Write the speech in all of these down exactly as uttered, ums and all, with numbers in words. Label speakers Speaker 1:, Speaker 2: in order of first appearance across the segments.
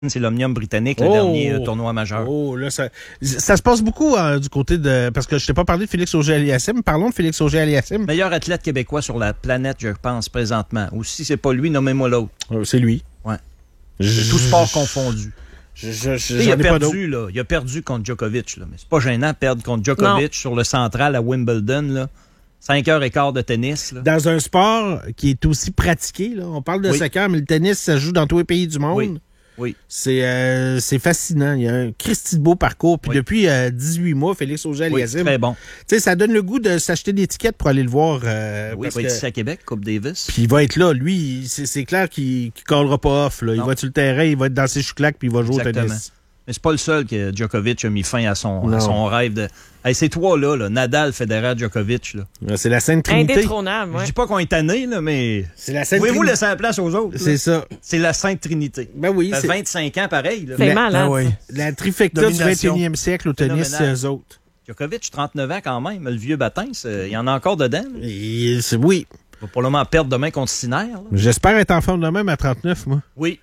Speaker 1: c'est l'Omnium britannique, le
Speaker 2: oh,
Speaker 1: dernier euh, tournoi majeur.
Speaker 2: Oh, là, ça, ça se passe beaucoup euh, du côté de... Parce que je t'ai pas parlé de Félix Auger-Aliassime. Parlons de Félix Auger-Aliassime.
Speaker 1: Meilleur athlète québécois sur la planète, je pense, présentement. Ou si c'est pas lui, nommez-moi l'autre.
Speaker 2: Oh, c'est lui.
Speaker 1: Ouais. C'est tout sport confondu.
Speaker 2: Je, je, je,
Speaker 1: il, a
Speaker 2: ai
Speaker 1: perdu, là, il a perdu contre Djokovic. Là, mais c'est pas gênant de perdre contre Djokovic non. sur le central à Wimbledon. Là. Cinq heures et quart de tennis. Là.
Speaker 2: Dans un sport qui est aussi pratiqué. Là. On parle de oui. soccer, mais le tennis, ça joue dans tous les pays du monde.
Speaker 1: Oui. Oui.
Speaker 2: C'est, euh, c'est fascinant. Il y a un Christy de beau parcours. Puis oui. depuis euh, dix-huit mois, Félix Auger-Aliassime.
Speaker 1: Oui, très bon.
Speaker 2: Tu sais, ça donne le goût de s'acheter des tickets pour aller le voir. Euh,
Speaker 1: oui,
Speaker 2: parce
Speaker 1: il va
Speaker 2: que...
Speaker 1: être ici à Québec, Coupe Davis.
Speaker 2: Puis il va être là. Lui, c'est, c'est clair qu'il ne collera pas off. Là. Il va sur le terrain, il va être dans ses chouclacs, puis il va jouer Exactement. au tennis.
Speaker 1: Mais c'est pas le seul que Djokovic a mis fin à son, à son rêve de... Hey, ces trois-là, là, Nadal, Federer, Djokovic. Là.
Speaker 2: C'est la Sainte Trinité.
Speaker 3: Indétrônable, ouais.
Speaker 1: Je dis pas qu'on est tanné, là, mais...
Speaker 2: C'est la Sainte
Speaker 1: Pouvez-vous
Speaker 2: Trinité.
Speaker 1: laisser la place aux autres?
Speaker 2: C'est
Speaker 1: là?
Speaker 2: ça.
Speaker 1: C'est la Sainte Trinité.
Speaker 2: Ben oui.
Speaker 1: Ça fait vingt-cinq ans, pareil. Là.
Speaker 3: C'est
Speaker 2: la,
Speaker 3: malade.
Speaker 2: Ah oui. La trifecta du vingt et unième siècle au tennis, c'est eux autres.
Speaker 1: Djokovic, trente-neuf ans quand même. Le vieux bâtin, il y en a encore dedans.
Speaker 2: Et c'est, oui.
Speaker 1: Il va probablement perdre demain contre Sinner. Là.
Speaker 2: J'espère être en forme de même à trente-neuf, moi.
Speaker 1: Oui.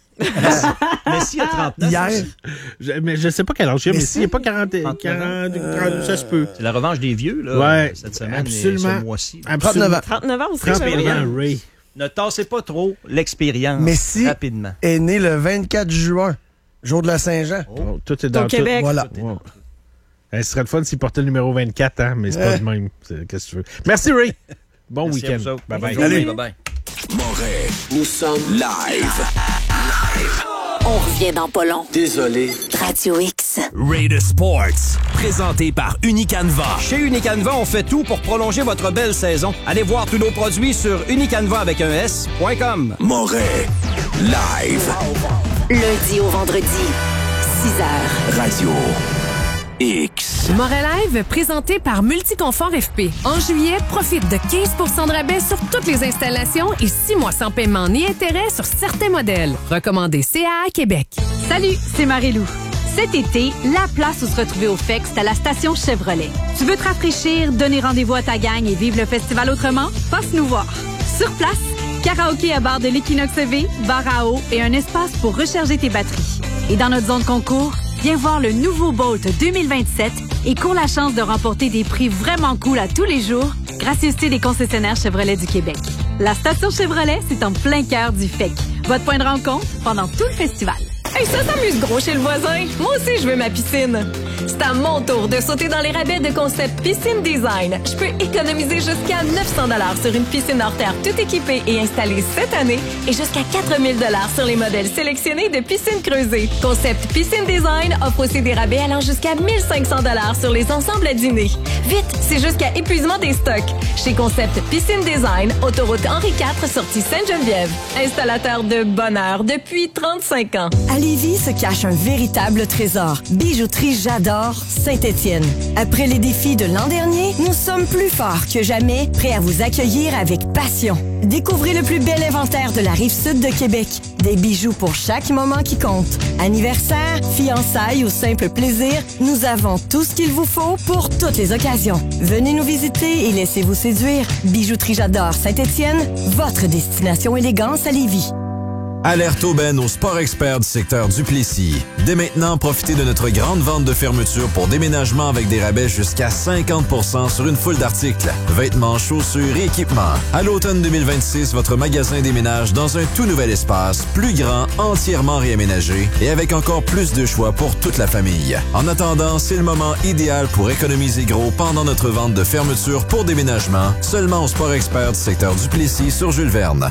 Speaker 1: Messi a trente-neuf.
Speaker 2: Hier. Je, mais je sais pas quel âge il y a. Messi, il n'est pas quarante, quarante, quarante, ça se peut.
Speaker 1: C'est la revanche des vieux, là.
Speaker 2: Ouais.
Speaker 1: Cette semaine
Speaker 2: absolument.
Speaker 1: et ce mois-ci.
Speaker 2: Absolument.
Speaker 3: trente-neuf ans. trente-neuf ans aussi.
Speaker 2: Expérience, Ray.
Speaker 1: Ne tassez pas trop l'expérience.
Speaker 4: Messi
Speaker 1: rapidement.
Speaker 4: est né le vingt-quatre juin, jour de la Saint-Jean.
Speaker 2: Oh, tout est dans
Speaker 3: Au
Speaker 2: tout.
Speaker 3: Québec.
Speaker 4: Voilà.
Speaker 2: Wow. Ce serait le fun s'il portait le numéro vingt-quatre, hein, mais c'est pas le même. C'est, qu'est-ce que tu veux. Merci, Ray. Bon
Speaker 1: Merci
Speaker 2: week-end.
Speaker 1: Bye bye.
Speaker 2: Salut.
Speaker 1: Bye bye.
Speaker 5: Moret, nous sommes live. Live.
Speaker 6: On revient dans pas long.
Speaker 5: Désolé.
Speaker 6: Radio X.
Speaker 7: Raider Sports, présenté par Unicanva.
Speaker 1: Chez Unicanva, on fait tout pour prolonger votre belle saison. Allez voir tous nos produits sur unicanva avec un S point com.
Speaker 5: Moret, live.
Speaker 6: Lundi au vendredi, six heures.
Speaker 5: Radio X.
Speaker 8: Moret Live, présenté par Multiconfort F P. En juillet, profite de quinze pour cent de rabais sur toutes les installations et six mois sans paiement ni intérêt sur certains modèles. Recommandé C A A Québec.
Speaker 9: Salut, c'est Marie-Lou. Cet été, la place où se retrouver au F E X, c'est à la station Chevrolet. Tu veux te rafraîchir, donner rendez-vous à ta gang et vivre le festival autrement? Passe nous voir. Sur place, karaoké à bar de l'Equinox V, bar à eau et un espace pour recharger tes batteries. Et dans notre zone concours, viens voir le nouveau Bolt deux mille vingt-sept et cours la chance de remporter des prix vraiment cool à tous les jours, gracieuseté des concessionnaires Chevrolet du Québec. La station Chevrolet, c'est en plein cœur du F E C. Votre point de rencontre pendant tout le festival.
Speaker 8: Hey, ça s'amuse gros chez le voisin. Moi aussi, je veux ma piscine. C'est à mon tour de sauter dans les rabais de Concept Piscine Design. Je peux économiser jusqu'à neuf cents dollars sur une piscine hors terre tout équipée et installée cette année et jusqu'à quatre mille dollars sur les modèles sélectionnés de piscines creusées. Concept Piscine Design offre aussi des rabais allant jusqu'à mille cinq cents dollars sur les ensembles à dîner. Vite, c'est jusqu'à épuisement des stocks. Chez Concept Piscine Design, autoroute Henri quatre, sortie Sainte-Geneviève. Installateur de bonheur depuis trente-cinq ans.
Speaker 10: À Lévis se cache un véritable trésor. Bijouterie J'adore Saint-Étienne. Après les défis de l'an dernier, nous sommes plus forts que jamais, prêts à vous accueillir avec passion. Découvrez le plus bel inventaire de la Rive-Sud de Québec. Des bijoux pour chaque moment qui compte. Anniversaire, fiançailles ou simple plaisir, nous avons tout ce qu'il vous faut pour toutes les occasions. Venez nous visiter et laissez-vous séduire. Bijouterie J'adore Saint-Étienne, votre destination élégance à Lévis.
Speaker 11: Alerte aubaine au Sport Expert du secteur Duplessis. Dès maintenant, profitez de notre grande vente de fermeture pour déménagement avec des rabais jusqu'à cinquante pour cent sur une foule d'articles. Vêtements, chaussures et équipements. À l'automne deux mille vingt-six, votre magasin déménage dans un tout nouvel espace, plus grand, entièrement réaménagé et avec encore plus de choix pour toute la famille. En attendant, c'est le moment idéal pour économiser gros pendant notre vente de fermeture pour déménagement, seulement au Sport Expert du secteur Duplessis sur Jules Verne.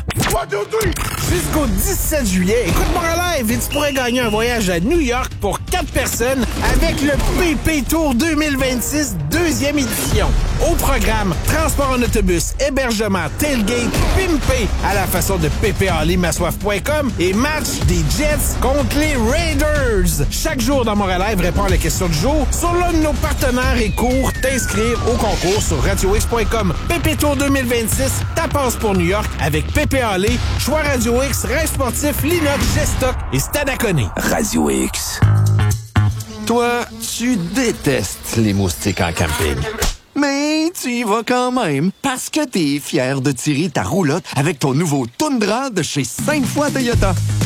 Speaker 2: Jusqu'au dix-sept juillet, écoute-moi en live et tu pourrais gagner un voyage à New York pour quatre personnes avec le P P Tour deux mille vingt-six, deuxième édition. Au programme, transport en autobus, hébergement, tailgate, pimpé à la façon de p p a limassoif point com et match des Jets contre les Raiders. Chaque jour dans Montréal Live, réponds à la question du jour sur l'un de nos partenaires et cours t'inscrire au concours sur radio x point com. P P Tour deux mille vingt-six, ta passe pour New York avec P P A L, Choix Radio X, Rêve sportif, Linox, Gestock et Stade à Coné.
Speaker 5: Radio X. Toi, tu détestes les moustiques en camping. Mais tu y vas quand même parce que t'es fier de tirer ta roulotte avec ton nouveau Tundra de chez cinq fois Toyota.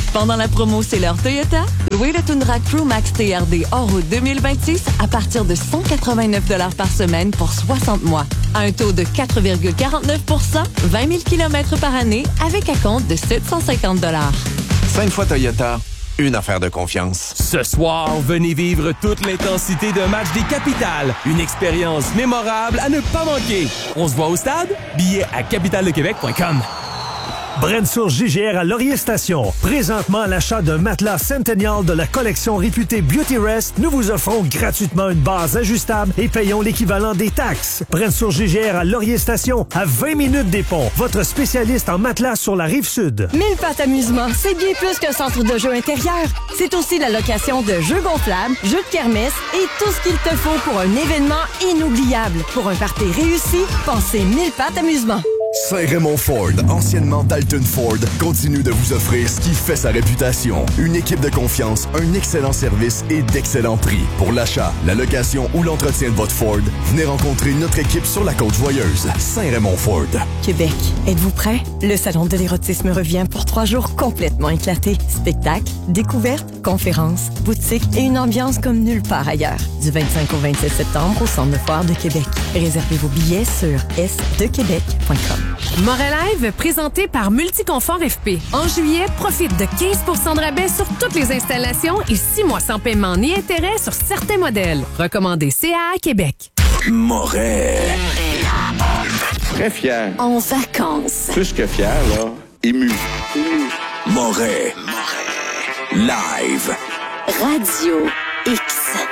Speaker 3: Pendant la promo C'est l'heure Toyota, louez le Tundra Crew Max T R D hors route deux mille vingt-six à partir de cent quatre-vingt-neuf dollars par semaine pour soixante mois. À un taux de quatre virgule quarante-neuf pour cent, vingt mille kilomètres par année avec acompte de sept cent cinquante dollars.
Speaker 5: Cinq fois Toyota, une affaire de confiance.
Speaker 7: Ce soir, venez vivre toute l'intensité d'un match des capitales. Une expérience mémorable à ne pas manquer. On se voit au stade? Billets à capitale de québec point com.
Speaker 12: Brensour J G R à Laurier Station. Présentement, à l'achat d'un matelas Centennial de la collection réputée Beauty Rest, nous vous offrons gratuitement une base ajustable et payons l'équivalent des taxes. Brensour J G R à Laurier Station, à vingt minutes des ponts. Votre spécialiste en matelas sur la Rive-Sud.
Speaker 10: Mille Pattes Amusement, c'est bien plus qu'un centre de jeux intérieur. C'est aussi la location de jeux gonflables, jeux de kermesse et tout ce qu'il te faut pour un événement inoubliable. Pour un party réussi, pensez Mille Pattes Amusement.
Speaker 13: Saint-Raymond Ford, anciennement Dalton Ford, continue de vous offrir ce qui fait sa réputation. Une équipe de confiance, un excellent service et d'excellents prix. Pour l'achat, la location ou l'entretien de votre Ford, venez rencontrer notre équipe sur la Côte-Joyeuse. Saint-Raymond Ford.
Speaker 10: Québec, êtes-vous prêts? Le Salon de l'érotisme revient pour trois jours complètement éclatés. Spectacles, découvertes, conférences, boutiques et une ambiance comme nulle part ailleurs. Du vingt-cinq au vingt-sept septembre au Centre de foire de Québec. Réservez vos billets sur s de québec point com.
Speaker 14: Morelive, présenté par Multiconfort F P. En juillet, profite de quinze pour cent de rabais sur toutes les installations et six mois sans paiement ni intérêt sur certains modèles. Recommandé C A A Québec.
Speaker 5: Moret. Très fier.
Speaker 6: En vacances.
Speaker 5: Plus que fier, là. Ému.
Speaker 7: Moret. Live.
Speaker 6: Radio X.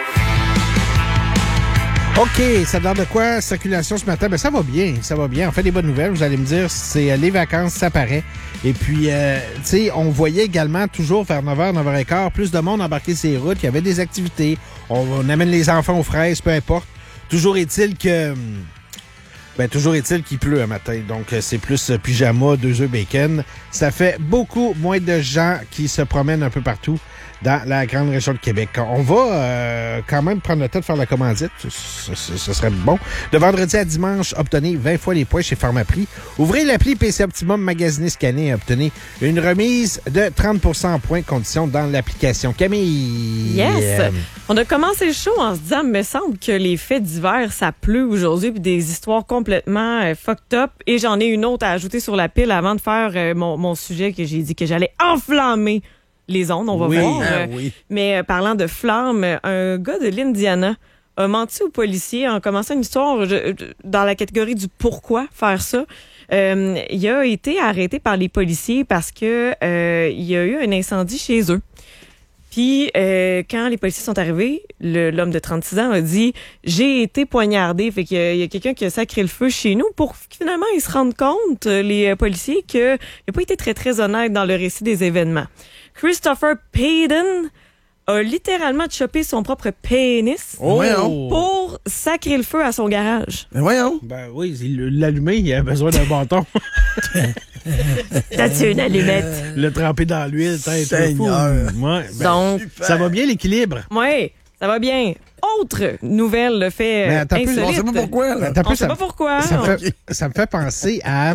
Speaker 2: OK, ça donne de quoi? Circulation ce matin? Ben, ça va bien, ça va bien. On fait des bonnes nouvelles, vous allez me dire, c'est les vacances, ça paraît. Et puis, euh, tu sais, on voyait également toujours vers neuf heures, neuf heures quinze, plus de monde embarqué sur les routes, il y avait des activités. On, on amène les enfants aux fraises, peu importe. Toujours est-il que... Ben, toujours est-il qu'il pleut un matin. Donc, c'est plus pyjama, deux œufs bacon. Ça fait beaucoup moins de gens qui se promènent un peu partout dans la grande région de Québec. On va euh, quand même prendre le temps de faire la commandite. Ce, ce, ce serait bon. De vendredi à dimanche, obtenez vingt fois les points chez Pharmaprix. Ouvrez l'appli P C Optimum, magasinez, scannez et obtenez une remise de trente pour cent en points, conditions dans l'application. Camille!
Speaker 15: Yes! Euh... On a commencé le show en se disant, il me semble que les faits d'hiver, ça pleut aujourd'hui, puis des histoires complètement euh, fucked up. Et j'en ai une autre à ajouter sur la pile avant de faire euh, mon, mon sujet que j'ai dit que j'allais enflammer les ondes, on va
Speaker 2: oui,
Speaker 15: voir.
Speaker 2: ah,
Speaker 15: euh,
Speaker 2: oui.
Speaker 15: Mais euh, parlant de flammes, un gars de l'Indiana a menti aux policiers en commençant une histoire je, dans la catégorie du pourquoi faire ça. Euh, il a été arrêté par les policiers parce que euh, il y a eu un incendie chez eux. Puis, euh, quand les policiers sont arrivés, le, l'homme de trente-six ans a dit « J'ai été poignardé ». Fait qu'il y a, il y a quelqu'un qui a sacré le feu chez nous pour finalement ils se rendent compte, les policiers, qu'il n'a pas été très, très honnête dans le récit des événements. Christopher Payden a littéralement chopé son propre pénis
Speaker 2: oh.
Speaker 15: pour sacrer le feu à son garage.
Speaker 2: Ben voyons. Ben oui, il l'a allumé, il a besoin d'un bâton.
Speaker 15: T'as-tu une allumette?
Speaker 2: Le tremper dans l'huile, t'es fou. Ouais, ben, donc, ça va bien l'équilibre?
Speaker 15: Oui, ça va bien. Autre nouvelle, le fait
Speaker 2: Mais attends,
Speaker 15: insolite.
Speaker 2: On sait pas pourquoi. Là.
Speaker 15: On sait pas pourquoi.
Speaker 2: Ça, me fait, ça me fait penser à...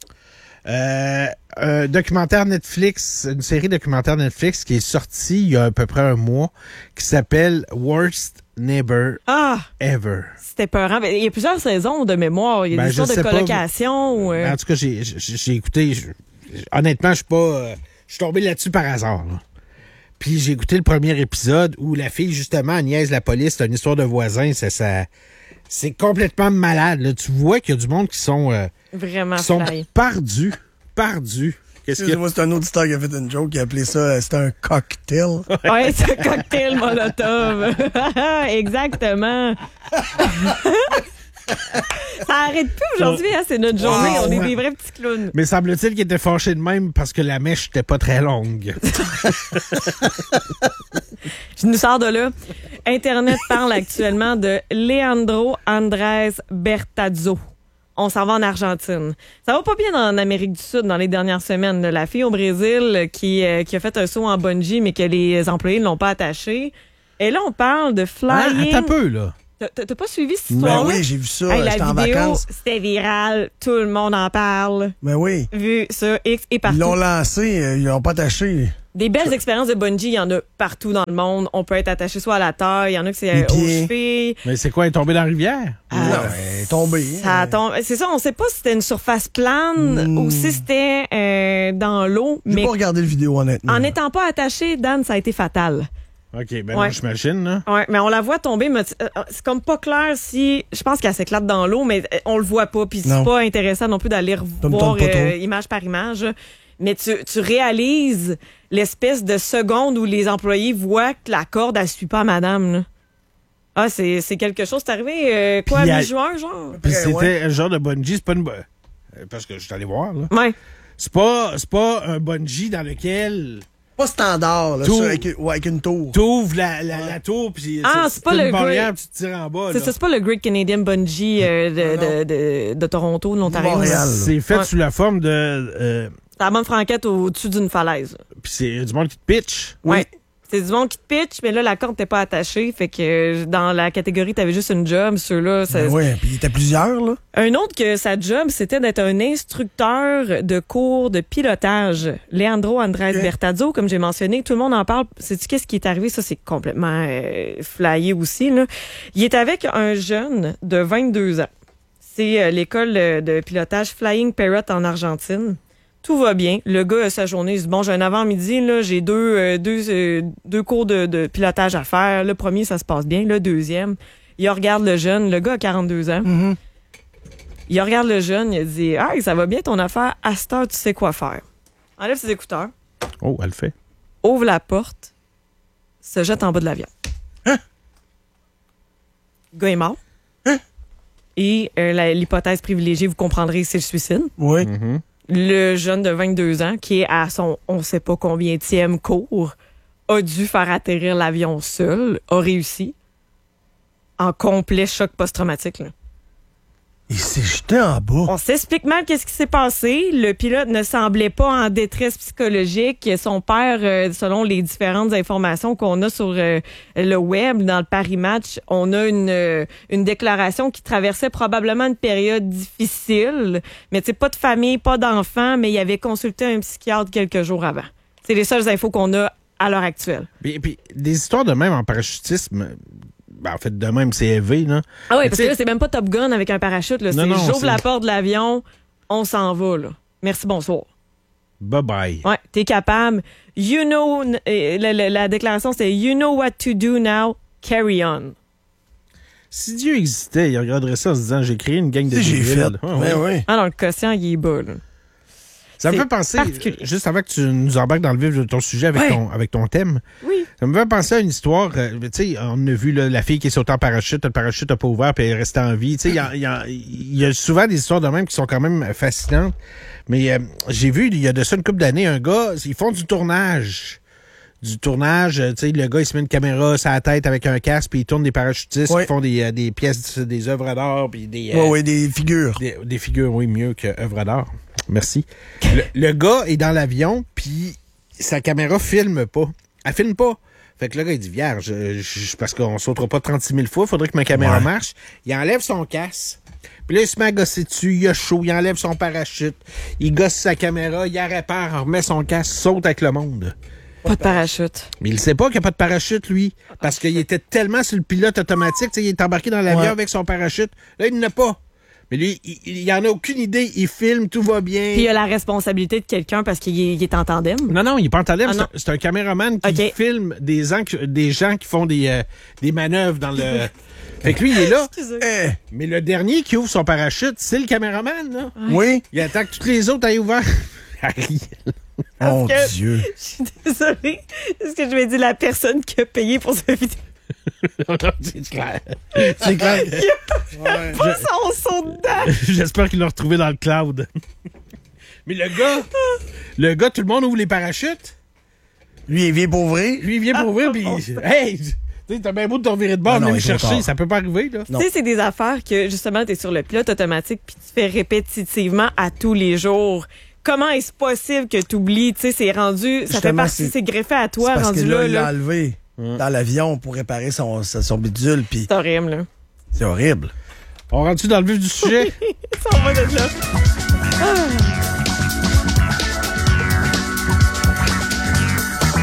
Speaker 2: Euh, un documentaire Netflix, une série documentaire Netflix qui est sortie il y a à peu près un mois, qui s'appelle Worst Neighbor
Speaker 15: ah,
Speaker 2: Ever.
Speaker 15: C'était peurant. Il y a plusieurs saisons de mémoire. Il y a
Speaker 2: ben,
Speaker 15: des histoires de colocation.
Speaker 2: Pas,
Speaker 15: euh...
Speaker 2: En tout cas, j'ai, j'ai, j'ai écouté. Je, honnêtement, je suis pas. Euh, je suis tombé là-dessus par hasard. Là. Puis j'ai écouté le premier épisode où la fille, justement, niaise la police. C'est une histoire de voisin. Ça, ça, c'est complètement malade. Là. Tu vois qu'il y a du monde qui sont... Euh,
Speaker 15: Vraiment
Speaker 2: qui sont
Speaker 15: fly.
Speaker 2: perdus. Perdus.
Speaker 4: Qu'est-ce que c'est un auditeur qui a fait une joke qui a appelé ça euh, c'était un cocktail.
Speaker 15: Ouais, c'est un cocktail Molotov. Exactement. Ça arrête plus aujourd'hui, hein, c'est notre journée. Wow. On est des vrais petits clowns.
Speaker 2: Mais semble-t-il qu'il était fâché de même parce que la mèche n'était pas très longue.
Speaker 15: Je nous sors de là. Internet parle actuellement de Leandro Andrés Bertazzo. On s'en va en Argentine. Ça va pas bien en Amérique du Sud dans les dernières semaines. La fille au Brésil qui, euh, qui a fait un saut en bungee, mais que les employés ne l'ont pas attaché. Et là, on parle de flying...
Speaker 2: Ah, attends un peu, là.
Speaker 15: T'as, t'as pas suivi cette histoire-là?
Speaker 4: Ben oui, j'ai vu ça.
Speaker 15: Hey,
Speaker 4: j'étais
Speaker 15: la
Speaker 4: en
Speaker 15: vidéo,
Speaker 4: vacances.
Speaker 15: c'était viral. Tout le monde en parle.
Speaker 4: Ben oui.
Speaker 15: Vu sur X et partout.
Speaker 4: Ils l'ont lancé, ils l'ont pas attaché.
Speaker 15: Des belles expériences de bungee, il y en a partout dans le monde. On peut être attaché soit à la terre, il y en a que c'est
Speaker 16: Les
Speaker 15: aux
Speaker 16: pieds.
Speaker 15: chevilles.
Speaker 16: Mais c'est quoi, elle est tombée dans la rivière?
Speaker 15: Ah,
Speaker 4: Non, elle est tombée.
Speaker 15: Ça tombe. C'est ça, on sait pas si c'était une surface plane
Speaker 4: Mm.
Speaker 15: ou si c'était euh, dans l'eau.
Speaker 4: J'ai
Speaker 15: Mais
Speaker 4: pas regardé le vidéo, honnêtement.
Speaker 15: en n'étant pas attaché, Dan, ça a été fatal.
Speaker 16: OK, ben
Speaker 15: Ouais.
Speaker 16: non, j'imagine, là.
Speaker 15: Ouais, mais on la voit tomber, mais euh, c'est comme pas clair si. Je pense qu'elle s'éclate dans l'eau, mais euh, on le voit pas. Puis c'est
Speaker 4: Non.
Speaker 15: pas intéressant non plus d'aller
Speaker 4: me
Speaker 15: voir
Speaker 4: tente pas trop.
Speaker 15: euh, image par image. Mais tu, tu réalises l'espèce de seconde où les employés voient que la corde, elle suit pas madame. Là. Ah, c'est, c'est quelque chose. C'est arrivé, euh, quoi,
Speaker 16: Puis
Speaker 15: à
Speaker 16: elle-
Speaker 15: mi-juin, genre?
Speaker 16: Puis
Speaker 4: Ouais,
Speaker 16: c'était
Speaker 4: ouais.
Speaker 16: un genre de bungee, c'est pas une... bo- euh, Parce que je suis allé voir, là.
Speaker 15: Ouais.
Speaker 16: C'est pas, c'est pas un bungee dans lequel...
Speaker 4: Pas standard, là,
Speaker 16: Tout-
Speaker 4: ça, avec, ouais, avec une tour.
Speaker 16: T'ouvres la, la, la tour, puis
Speaker 15: Ah, c'est pas
Speaker 16: une
Speaker 15: le
Speaker 16: barrière,
Speaker 15: great-
Speaker 16: puis tu te tires en bas.
Speaker 15: C'est
Speaker 16: là.
Speaker 15: ça, c'est pas le Great Canadian Bungee euh, de, de, de, de Toronto, de l'Ontario.
Speaker 4: Montréal.
Speaker 16: C'est fait
Speaker 15: Ouais.
Speaker 16: sous la forme de... Euh,
Speaker 15: C'est la bonne franquette au-dessus d'une falaise.
Speaker 16: puis c'est du monde qui te pitch.
Speaker 15: Ouais. C'est du monde qui te pitch, mais là, la corde t'es pas attachée. Fait que euh, dans la catégorie, t'avais juste une job. Ceux-là, ça...
Speaker 4: Ben ouais, puis il était plusieurs, là.
Speaker 15: Un autre que sa job, c'était d'être un instructeur de cours de pilotage. Leandro Andrade
Speaker 4: Ok.
Speaker 15: Bertazzo, comme j'ai mentionné, tout le monde en parle. Sais-tu qu'est-ce qui est arrivé? Ça, c'est complètement euh, flyé aussi, là. Il est avec un jeune de vingt-deux ans. C'est euh, l'école euh, de pilotage Flying Parrot en Argentine. Tout va bien. Le gars a sa journée. Il dit, bon, j'ai un avant-midi, là, j'ai deux, euh, deux, euh, deux cours de, de pilotage à faire. Le premier, ça se passe bien. Le deuxième, il regarde le jeune. Le gars a quarante-deux ans.
Speaker 4: Mm-hmm.
Speaker 15: Il regarde le jeune. Il a dit, hey, ça va bien ton affaire. À cette heure, tu sais quoi faire. Enlève ses écouteurs.
Speaker 16: Oh, elle le fait.
Speaker 15: Ouvre la porte. Se jette en bas de l'avion.
Speaker 4: Hein?
Speaker 15: Le gars est mort.
Speaker 4: Hein?
Speaker 15: Et euh, la- l'hypothèse privilégiée, vous comprendrez, c'est le suicide.
Speaker 4: Oui.
Speaker 16: Mm-hmm.
Speaker 15: Le jeune de vingt-deux ans, qui est à son on sait pas combienième cours, a dû faire atterrir l'avion seul, a réussi, en complet choc post-traumatique. Là.
Speaker 4: Il s'est jeté en bas.
Speaker 15: On s'explique mal qu'est-ce qui s'est passé. Le pilote ne semblait pas en détresse psychologique. Son père, euh, selon les différentes informations qu'on a sur euh, le web, dans le Paris Match, on a une, euh, une déclaration qui traversait probablement une période difficile. Mais tu sais, pas de famille, pas d'enfants, mais il avait consulté un psychiatre quelques jours avant. C'est les seules infos qu'on a à l'heure actuelle.
Speaker 16: Puis, puis des histoires de même en parachutisme, ben, en fait, de même, c'est élevé, là.
Speaker 15: Ah oui,
Speaker 16: Mais
Speaker 15: parce
Speaker 16: tu
Speaker 15: que
Speaker 16: sais-
Speaker 15: là, c'est même pas Top Gun avec un parachute. Là.
Speaker 16: Non,
Speaker 15: C'est
Speaker 16: non,
Speaker 15: j'ouvre
Speaker 16: c'est-
Speaker 15: la porte de l'avion, on s'en va. Là. Merci, bonsoir.
Speaker 16: Bye-bye.
Speaker 15: Ouais, t'es capable. You know, euh, la, la- la déclaration, c'est You know what to do now, carry on.
Speaker 16: Si Dieu existait, il regarderait ça en se disant, j'ai créé une gang de
Speaker 4: Si j'ai
Speaker 16: débiles.
Speaker 4: fait.
Speaker 16: Ouais,
Speaker 4: Ben
Speaker 16: ouais.
Speaker 4: oui.
Speaker 15: Ah non, le quotient, il est bas. Là.
Speaker 16: Ça me
Speaker 15: C'est
Speaker 16: fait penser,
Speaker 15: particulier.
Speaker 16: juste avant que tu nous embarques dans le vif de ton sujet avec,
Speaker 15: Ouais.
Speaker 16: ton, avec ton thème,
Speaker 15: Oui.
Speaker 16: ça me fait penser à une histoire. euh, tu sais, on a vu là, la fille qui est sautée en parachute, le parachute n'a pas ouvert puis elle est restée en vie. Tu sais, il y a, il y a- il y a souvent des histoires de même qui sont quand même fascinantes. Mais euh, j'ai vu, il y a de ça une couple d'années, un gars, ils font du tournage. Du tournage, euh, tu sais, le gars, il se met une caméra sur la tête avec un casque, puis il tourne des parachutistes
Speaker 4: Ouais.
Speaker 16: qui font des, euh, des pièces, des œuvres d'art, puis des...
Speaker 4: Oui,
Speaker 16: euh,
Speaker 4: oui, des figures.
Speaker 16: Des, des figures, oui, mieux que œuvre d'art. Merci. Le, le gars est dans l'avion, puis sa caméra filme pas. Elle filme pas. Fait que le gars, il dit, vierge, je- je- parce qu'on sautera pas trente-six mille fois, faudrait que ma caméra
Speaker 4: Ouais.
Speaker 16: marche. Il enlève son casque. Puis là, il se met à gosser dessus, il a chaud, il enlève son parachute, il gosse sa caméra, il la répare, il remet son casque, saute avec le monde.
Speaker 15: Pas de parachute.
Speaker 16: Mais il sait pas qu'il n'y a pas de parachute, lui, parce qu'il était tellement sur le pilote automatique, tu sais, il est embarqué dans l'avion
Speaker 4: Ouais.
Speaker 16: avec son parachute. Là, il n'a pas. Mais lui, il, il, il en a aucune idée, il filme, tout va bien.
Speaker 15: Puis il a la responsabilité de quelqu'un parce qu'il est, il est en tandem.
Speaker 16: Non, non, il est pas en tandem.
Speaker 15: Ah,
Speaker 16: c'est,
Speaker 15: non.
Speaker 16: un, c'est un caméraman qui
Speaker 15: Ok.
Speaker 16: filme des gens, qui- des gens qui font des, euh, des manœuvres dans le... Fait que lui, il est là.
Speaker 4: Eh,
Speaker 16: Mais le dernier qui ouvre son parachute, c'est le caméraman, là.
Speaker 4: oui.
Speaker 16: Il attend que toutes les autres aient ouvert. Ariel.
Speaker 4: Mon
Speaker 15: que-
Speaker 4: Dieu.
Speaker 15: Je suis désolée. Est-ce que je vais dire la personne qui a payé pour cette vidéo?
Speaker 16: C'est clair.
Speaker 4: C'est clair.
Speaker 16: Ouais,
Speaker 15: Pas son saut dedans.
Speaker 16: je- J'espère qu'il l'a retrouvé dans le cloud. Mais le gars, le gars, tout le monde ouvre les parachutes.
Speaker 4: Lui, il vient pour ouvrir.
Speaker 16: Lui, il vient pour ouvrir, puis hey, tu sais, t'as bien beau de te revirer de bord,
Speaker 4: Ah non,
Speaker 16: venir me
Speaker 4: il est trop
Speaker 16: chercher,
Speaker 4: tard.
Speaker 16: ça peut pas arriver, là.
Speaker 4: Non.
Speaker 15: Tu sais, c'est des affaires que, justement, t'es sur le pilote automatique puis tu fais répétitivement à tous les jours. Comment est-ce possible que tu oublies? Tu sais, c'est rendu, ça fait
Speaker 4: Justement,
Speaker 15: partie,
Speaker 4: c'est-
Speaker 15: c'est greffé à toi,
Speaker 4: C'est parce
Speaker 15: rendu
Speaker 4: que là,
Speaker 15: là.
Speaker 4: il l'a
Speaker 15: là.
Speaker 4: enlevé dans l'avion pour réparer son, son, son bidule, puis
Speaker 15: C'est horrible, là.
Speaker 4: c'est horrible.
Speaker 16: On rentre-tu dans le vif du sujet?
Speaker 15: Ça, on va de là. Ah.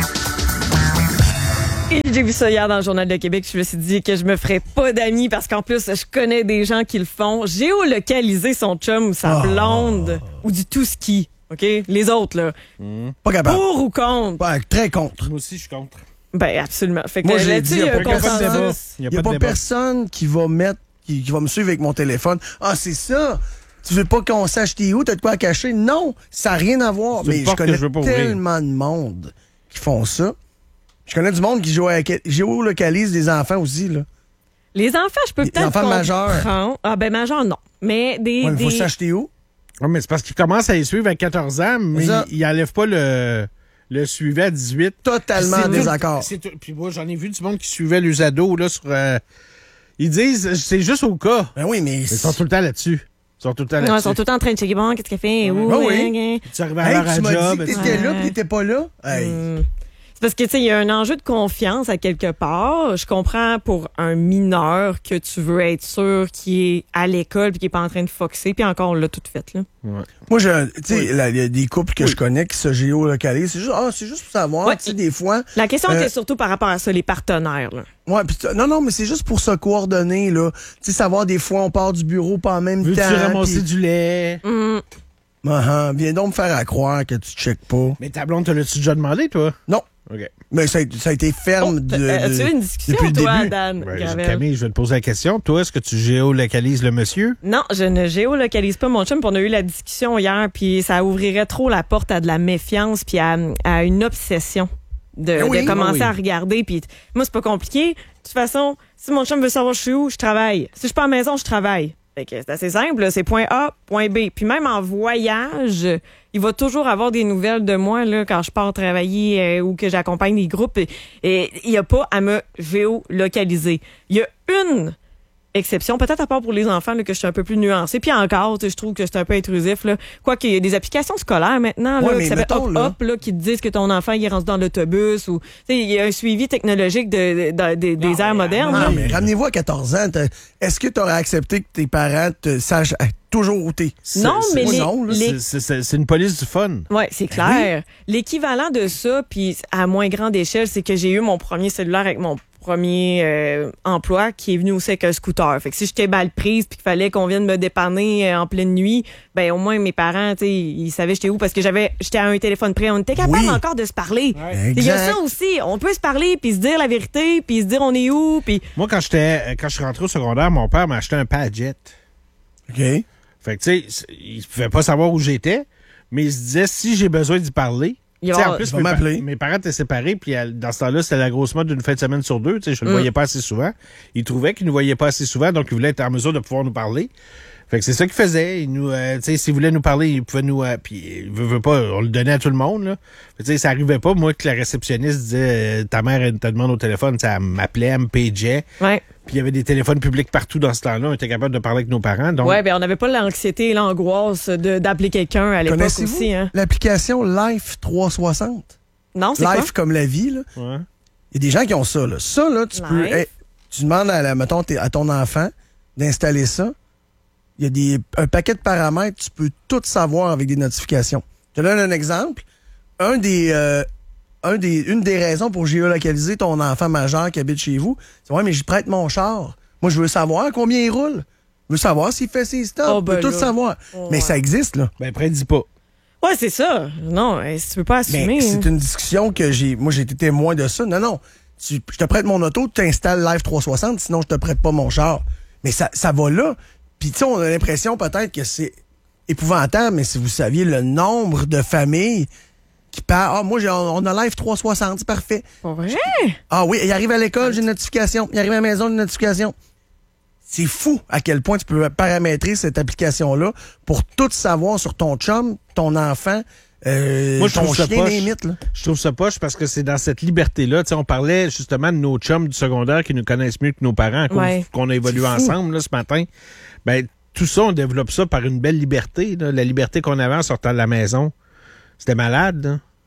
Speaker 15: Et j'ai vu ça hier dans le Journal de Québec. Je me suis dit que je me ferais pas d'amis parce qu'en plus, je connais des gens qui le font. Géolocaliser son chum ou sa blonde ou du tout ski. OK? Les autres, là.
Speaker 4: Mmh. Pas capable.
Speaker 15: Pour ou contre?
Speaker 4: Pas, très contre.
Speaker 16: Moi aussi, je suis contre.
Speaker 15: Ben, absolument. Fait que
Speaker 4: Moi, j'ai
Speaker 15: là-dessus,
Speaker 4: dit, il n'y a,
Speaker 15: un
Speaker 4: pas,
Speaker 15: consensus.
Speaker 4: y a pas, pas personne qui va mettre, qui, qui va me suivre avec mon téléphone. Ah, c'est ça! Tu veux pas qu'on sache t'es où? T'as de quoi à cacher? Non! Ça n'a rien à voir. Mais je connais je tellement de monde qui font ça. Je connais du monde qui joue à, géolocalise des enfants aussi, là.
Speaker 15: Les enfants, je peux peut-être
Speaker 4: Les enfants majeurs.
Speaker 15: Ah, ben, majeurs, non. Mais des.
Speaker 4: Ouais,
Speaker 15: des...
Speaker 4: faut s'acheter où?
Speaker 16: Oui, mais c'est parce qu'ils commencent à les suivre à quatorze ans, mais ils n'enlèvent pas le, le suivi à dix-huit.
Speaker 4: Totalement en désaccord.
Speaker 16: Puis moi, j'en ai vu du monde qui suivait les ados, là, sur. Euh, ils disent, c'est juste au cas.
Speaker 4: Ben oui, mais.
Speaker 16: mais ils sont tout le temps là-dessus. Ils sont tout le temps là-dessus.
Speaker 15: Non, ils sont tout le temps en train de checker, bon, qu'est-ce qu'elle fait? Où?
Speaker 4: Ben oui.
Speaker 15: Hein,
Speaker 16: tu arrives à l'heure à
Speaker 4: tu m'as
Speaker 16: job.
Speaker 4: dit que t'étais là, puis t'étais pas là. Hey.
Speaker 15: Hum. Parce que, tu sais, il y a un enjeu de confiance à quelque part. Je comprends pour un mineur que tu veux être sûr qu'il est à l'école puis qu'il est pas en train de foxer. Puis encore, on l'a tout fait, là.
Speaker 16: Ouais.
Speaker 4: Moi, tu sais, il oui. y a des couples que oui. je connais qui se géolocalisent. C'est juste, ah, c'est juste pour savoir, ouais. tu sais, des fois.
Speaker 15: La question
Speaker 4: euh,
Speaker 15: était surtout par rapport à ça, les partenaires, là.
Speaker 4: Ouais, pis non, non, mais c'est juste pour se coordonner, là. Tu sais, savoir, des fois, on part du bureau pas en même
Speaker 16: Veux-tu
Speaker 4: temps.
Speaker 16: Veux-tu ramasser
Speaker 4: pis...
Speaker 16: du lait?
Speaker 15: Mm.
Speaker 4: Uh-huh. Viens donc me faire à croire que tu checkes pas.
Speaker 16: Mais ta blonde, te l'as-tu déjà demandé, toi?
Speaker 4: Non.
Speaker 16: OK.
Speaker 4: Mais ça a, ça a été ferme
Speaker 15: oh,
Speaker 4: de, de,
Speaker 15: as-tu eu une discussion,
Speaker 4: depuis
Speaker 15: toi,
Speaker 4: le début.
Speaker 15: Dan?
Speaker 16: Ben, Camille, je vais te poser la question. Toi, est-ce que tu géolocalises le monsieur?
Speaker 15: Non, je ne géolocalise pas mon chum. Puis on a eu la discussion hier, puis ça ouvrirait trop la porte à de la méfiance puis à, à une obsession de,
Speaker 4: ben oui,
Speaker 15: de commencer
Speaker 4: ben oui.
Speaker 15: à regarder. Puis moi, c'est pas compliqué. De toute façon, si mon chum veut savoir je suis où, je travaille. Si je suis pas à la maison, je travaille. Fait que c'est assez simple, c'est point A, point B. Puis même en voyage, il va toujours avoir des nouvelles de moi là quand je pars travailler euh, ou que j'accompagne des groupes. Et il n'y a pas à me géolocaliser. Il y a une exception, peut-être à part pour les enfants là, que je suis un peu plus nuancée. Puis encore, je trouve que c'est un peu intrusif. Là. Quoi qu'il y a des applications scolaires maintenant là,
Speaker 4: ouais,
Speaker 15: qui s'appellent Hop Hop là, qui te disent que ton enfant il est rendu dans l'autobus ou il y a un suivi technologique de, de, de, de, des airs modernes.
Speaker 4: Non,
Speaker 15: là.
Speaker 4: mais ramenez-vous à quatorze ans. Est-ce que tu aurais accepté que tes parents te sachent toujours où t'es?
Speaker 15: Non, mais les,
Speaker 4: non,
Speaker 15: les...
Speaker 16: C'est, c'est, c'est une police du fun.
Speaker 15: Oui, c'est clair. Oui. L'équivalent de ça, puis à moins grande échelle, c'est que j'ai eu mon premier cellulaire avec mon premier euh, emploi qui est venu aussi avec un scooter. Fait que si j'étais mal prise puis qu'il fallait qu'on vienne me dépanner euh, en pleine nuit, ben au moins mes parents, tu sais, ils savaient j'étais où parce que j'avais j'étais à un téléphone près. On était capable oui. encore de se parler. Il y a ça aussi. On peut se parler puis se dire la vérité puis se dire on est où. Puis
Speaker 16: moi quand j'étais quand je suis rentré au secondaire, mon père m'a acheté un Padgett.
Speaker 4: OK.
Speaker 16: Fait que tu sais, il pouvait pas savoir où j'étais, mais il se disait si j'ai besoin d'y parler.
Speaker 4: Yo,
Speaker 16: en plus, mes, pa- mes parents étaient séparés, puis dans ce temps-là, c'était la grosse mode d'une fin de semaine sur deux. Je ne le mm. voyais pas assez souvent. Ils trouvaient qu'ils ne nous voyaient pas assez souvent, donc ils voulaient être en mesure de pouvoir nous parler. Fait que c'est ça qu'ils faisaient. Ils nous, euh, s'ils voulaient nous parler, ils pouvaient nous... Euh, puis, veut, veut pas, on le donnait à tout le monde. Là. Fait, ça arrivait pas, moi, que la réceptionniste disait euh, ta mère, elle te demande au téléphone. Elle m'appelait, elle me pageait.
Speaker 15: Ouais.
Speaker 16: Puis il y avait des téléphones publics partout dans ce temps-là. On était capable de parler avec nos parents. Donc...
Speaker 15: Oui, bien, on n'avait pas l'anxiété et l'angoisse de, d'appeler quelqu'un à l'époque aussi. Hein?
Speaker 4: L'application Life trois cent soixante?
Speaker 15: Non, c'est
Speaker 4: Life
Speaker 15: quoi?
Speaker 4: Comme la vie, là.
Speaker 16: Ouais.
Speaker 4: Il y a des gens qui ont ça, là. Ça, là, tu Life. peux. Hey, tu demandes à, la, mettons, à ton enfant d'installer ça. Il y a des, un paquet de paramètres, tu peux tout savoir avec des notifications. Je te donne un exemple. Un des, euh, un des, une des raisons pour géolocaliser ton enfant majeur qui habite chez vous, c'est ouais, mais j'y prête mon char. Moi, je veux savoir combien il roule. Je veux savoir s'il fait ses stops.
Speaker 15: Oh, ben
Speaker 4: je veux tout
Speaker 15: là.
Speaker 4: savoir.
Speaker 15: Oh,
Speaker 4: mais
Speaker 15: ouais.
Speaker 4: ça existe, là.
Speaker 16: Ben, après, dis pas.
Speaker 15: Ouais, c'est ça. Non, si tu peux pas assumer.
Speaker 4: Mais c'est une discussion que j'ai. Moi, j'ai été témoin de ça. Non, non. Tu, je te prête mon auto, tu installes Live trois cent soixante, sinon je te prête pas mon char. Mais ça, ça va là. Puis, tu sais, on a l'impression peut-être que c'est épouvantable, mais si vous saviez le nombre de familles qui parlent. Ah, moi, j'ai, on a Live trois cent soixante, c'est parfait.
Speaker 15: Pas vrai?
Speaker 4: Ah oui, il arrive à l'école, j'ai une notification. Il arrive à la maison, une notification. C'est fou à quel point tu peux paramétrer cette application-là pour tout savoir sur ton chum, ton enfant, euh,
Speaker 16: Moi, je
Speaker 4: ton
Speaker 16: trouve ça
Speaker 4: chien
Speaker 16: poche.
Speaker 4: limite, là.
Speaker 16: Je trouve ça poche parce que c'est dans cette liberté-là. T'sais, on parlait justement de nos chums du secondaire qui nous connaissent mieux que nos parents,
Speaker 15: Ouais.
Speaker 16: qu'on a évolué ensemble là, ce matin. Ben, tout ça, on développe ça par une belle liberté. Là. La liberté qu'on avait en sortant de la maison. C'était malade. Là.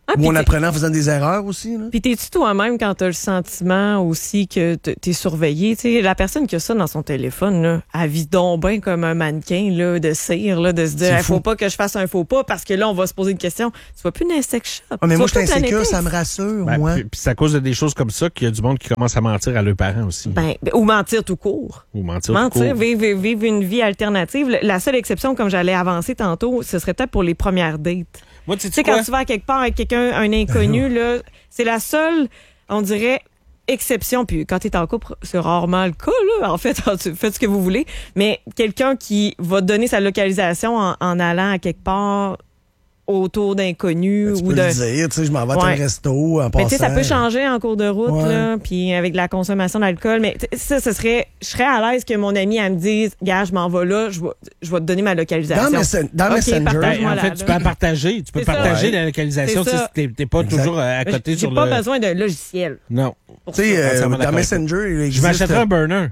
Speaker 15: Ah,
Speaker 4: Ou on
Speaker 15: t'es...
Speaker 4: apprenait en faisant des erreurs aussi. Là.
Speaker 15: Puis t'es-tu toi-même quand t'as le sentiment aussi que t'es surveillé? T'sais, la personne qui a ça dans son téléphone, là, elle vit donc bien comme un mannequin là, de cire, là, de se dire, il faut pas que je fasse un faux pas parce que là, on va se poser une question. Tu vas plus dans un sex shop.
Speaker 4: Ah, mais
Speaker 15: tu
Speaker 4: moi, je
Speaker 15: vas
Speaker 4: suis
Speaker 15: plus
Speaker 4: insécure, ça me rassure,
Speaker 16: ben,
Speaker 4: moi.
Speaker 16: Puis, puis c'est à cause de des choses comme ça qu'il y a du monde qui commence à mentir à leurs parents aussi.
Speaker 15: Ben, ou mentir tout court.
Speaker 16: Ou mentir,
Speaker 15: mentir
Speaker 16: tout court.
Speaker 15: Vivre, vivre une vie alternative. La seule exception, comme j'allais avancer tantôt, ce serait peut-être pour les premières dates.
Speaker 16: Moi, tu
Speaker 15: sais, quand tu vas à quelque part avec quelqu'un, un inconnu, là, c'est la seule, on dirait, exception. Puis quand tu es en couple, c'est rarement le cas, là. En fait, faites ce que vous voulez. Mais quelqu'un qui va te donner sa localisation en, en allant à quelque part autour d'inconnus.
Speaker 4: Ben, tu
Speaker 15: ou
Speaker 4: peux
Speaker 15: de...
Speaker 4: le dire, tu sais, je m'en vais à
Speaker 15: Ouais.
Speaker 4: un resto en
Speaker 15: Mais
Speaker 4: passant.
Speaker 15: tu sais, ça peut changer en cours de route,
Speaker 4: Ouais.
Speaker 15: là, puis avec la consommation d'alcool. Mais ça, ce serait, je serais à l'aise que mon ami, elle me dise, gars, je m'en vais là, je vais, je vais te donner ma localisation.
Speaker 4: Dans, Messen- dans
Speaker 15: OK,
Speaker 4: Messenger,
Speaker 15: partage-moi
Speaker 16: En
Speaker 15: la-
Speaker 16: fait, tu peux la partager. Tu peux
Speaker 15: C'est ça.
Speaker 16: partager
Speaker 15: Ouais.
Speaker 16: la localisation
Speaker 15: C'est
Speaker 16: si
Speaker 15: ça.
Speaker 16: t'es t'es pas
Speaker 4: Exact.
Speaker 16: toujours euh, à côté
Speaker 15: J'ai
Speaker 16: sur
Speaker 15: pas
Speaker 16: le...
Speaker 15: besoin d'un logiciel.
Speaker 16: Non.
Speaker 4: Tu sais, euh,
Speaker 16: Entièrement
Speaker 4: dans
Speaker 16: d'accord.
Speaker 4: Messenger, il
Speaker 16: Je
Speaker 4: existe...
Speaker 16: m'achèterais un burner.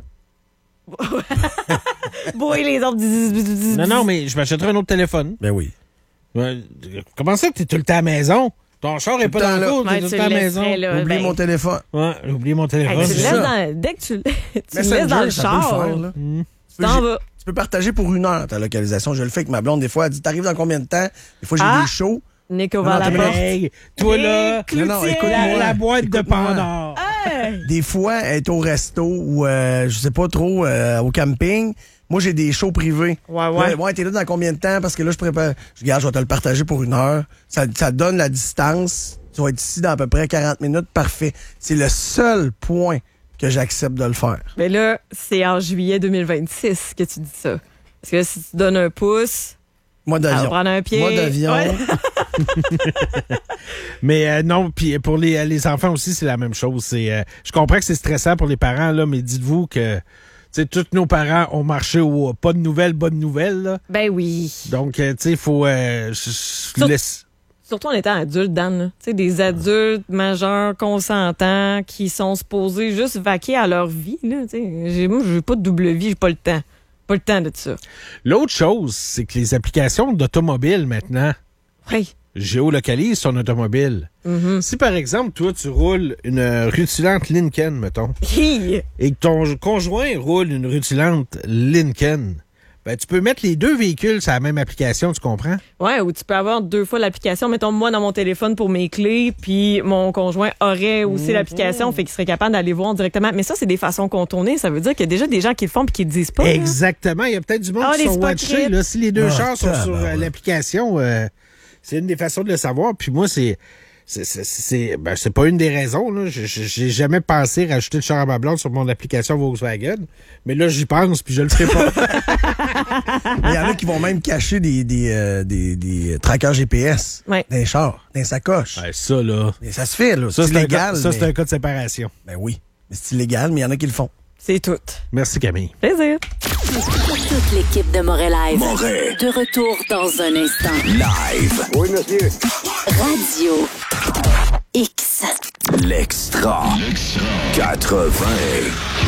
Speaker 15: Boy, les autres.
Speaker 16: Non, non, mais je m'achèterais un autre téléphone.
Speaker 4: Ben oui.
Speaker 16: Ouais, comment ça que t'es tout le temps à la maison? Ton char est
Speaker 4: Tout
Speaker 16: pas
Speaker 4: le
Speaker 16: dans
Speaker 4: temps
Speaker 16: le
Speaker 4: là.
Speaker 16: cours, t'es
Speaker 15: Ouais,
Speaker 16: tout
Speaker 15: tu
Speaker 16: le temps à la
Speaker 15: le
Speaker 16: maison.
Speaker 15: laisserais, là.
Speaker 4: Oublie
Speaker 15: ben-
Speaker 4: mon téléphone.
Speaker 16: Ouais, j'ai oublié mon téléphone.
Speaker 15: Hey, tu le
Speaker 4: c'est
Speaker 15: laisses
Speaker 4: ça.
Speaker 15: dans, dès que tu, le- tu le
Speaker 4: Messenger,
Speaker 15: laisses dans le
Speaker 4: ça peut
Speaker 15: char,
Speaker 4: le faire, là.
Speaker 16: Mm.
Speaker 4: Tu peux,
Speaker 15: t'en
Speaker 4: j'ai-
Speaker 15: vas.
Speaker 4: tu peux partager pour une heure ta localisation. Je le fais avec ma blonde. Des fois, elle dit, t'arrives dans combien de temps? Des fois, j'ai
Speaker 15: Ah.
Speaker 4: des shows.
Speaker 15: Nico
Speaker 4: Non,
Speaker 15: va à la
Speaker 4: non,
Speaker 15: porte.
Speaker 16: Hey, toi là,
Speaker 4: Non, non, écoute-moi.
Speaker 16: la, la boîte de
Speaker 4: Écoute-moi.
Speaker 16: Pandore.
Speaker 4: Des fois, elle est au resto ou, euh, je sais pas trop, euh, au camping. Moi, j'ai des shows privés.
Speaker 15: Ouais, ouais.
Speaker 4: Là, ouais, t'es là dans combien de temps? Parce que là, je prépare. Je regarde, je vais te le partager pour une heure. Ça, ça donne la distance. Tu vas être ici dans à peu près quarante minutes. Parfait. C'est le seul point que j'accepte de le faire.
Speaker 15: Mais là, c'est en juillet deux mille vingt-six que tu dis ça. Parce que là, si tu donnes un pouce,
Speaker 4: Moi
Speaker 15: ça va
Speaker 4: d'avion.
Speaker 15: prendre un pied.
Speaker 4: Moi d'avion.
Speaker 15: Ouais.
Speaker 16: Mais euh, non, puis pour les, les enfants aussi, c'est la même chose. C'est, euh, je comprends que c'est stressant pour les parents, là, mais dites-vous que tu sais, tous nos parents ont marché au pas de nouvelles, bonnes nouvelles. Là.
Speaker 15: Ben oui.
Speaker 16: Donc, euh, tu sais, il faut... Euh, je- je
Speaker 15: Sur-
Speaker 16: laisse...
Speaker 15: Surtout en étant adulte, Dan. là. Tu sais, des adultes majeurs, consentants, qui sont supposés juste vaquer à leur vie. Là, tu sais. J'ai- moi, je veux pas de double vie, j'ai pas le temps. Pas le temps de ça.
Speaker 16: L'autre chose, c'est que les applications d'automobile maintenant
Speaker 15: Oui.
Speaker 16: géolocalisent ton automobile.
Speaker 15: Mhm.
Speaker 16: Si par exemple, toi, tu roules une rutilante Lincoln, mettons,
Speaker 15: Hi!
Speaker 16: et que ton conjoint roule une rutilante Lincoln, ben tu peux mettre les deux véhicules sur la même application, tu comprends?
Speaker 15: Ouais, ou tu peux avoir deux fois l'application. Mettons, moi, dans mon téléphone pour mes clés, puis mon conjoint aurait aussi
Speaker 16: Mhm.
Speaker 15: l'application, fait qu'il serait capable d'aller voir directement. Mais ça, c'est des façons contournées. Ça veut dire qu'il y a déjà des gens qui le font puis qui le disent pas. là.
Speaker 16: Exactement. Il y a peut-être du monde
Speaker 15: Ah,
Speaker 16: qui
Speaker 15: les
Speaker 16: sont watchés.
Speaker 15: hypocrites.
Speaker 16: Là. Si les deux
Speaker 4: Ah,
Speaker 16: chars sont sur euh,
Speaker 4: tabarouette.
Speaker 16: l'application, euh, c'est une des façons de le savoir. Puis moi, c'est... C'est, c'est, c'est, ben, c'est pas une des raisons. Là. Je- je- J'ai jamais pensé rajouter le char à ma blonde sur mon application Volkswagen. Mais là, j'y pense, puis je le ferai pas.
Speaker 4: Il y en a qui vont même cacher des, des, euh, des, des trackers G P S
Speaker 15: Ouais.
Speaker 4: dans les chars, dans les sacoches.
Speaker 16: Ouais, ça, là...
Speaker 4: Et ça se fait, là.
Speaker 16: Ça,
Speaker 4: C'est
Speaker 16: c'est, un
Speaker 4: illégal.
Speaker 16: cas, ça,
Speaker 4: mais-
Speaker 16: c'est un cas de séparation.
Speaker 4: Ben oui. Mais c'est illégal, mais il y en a qui le font.
Speaker 15: C'est tout.
Speaker 16: Merci, Camille.
Speaker 15: Plaisir.
Speaker 6: Toute l'équipe de Moret Live.
Speaker 13: Moret.
Speaker 6: De retour dans un instant.
Speaker 13: Live.
Speaker 5: Oui, monsieur.
Speaker 6: Radio X.
Speaker 13: L'extra. quatre-vingts.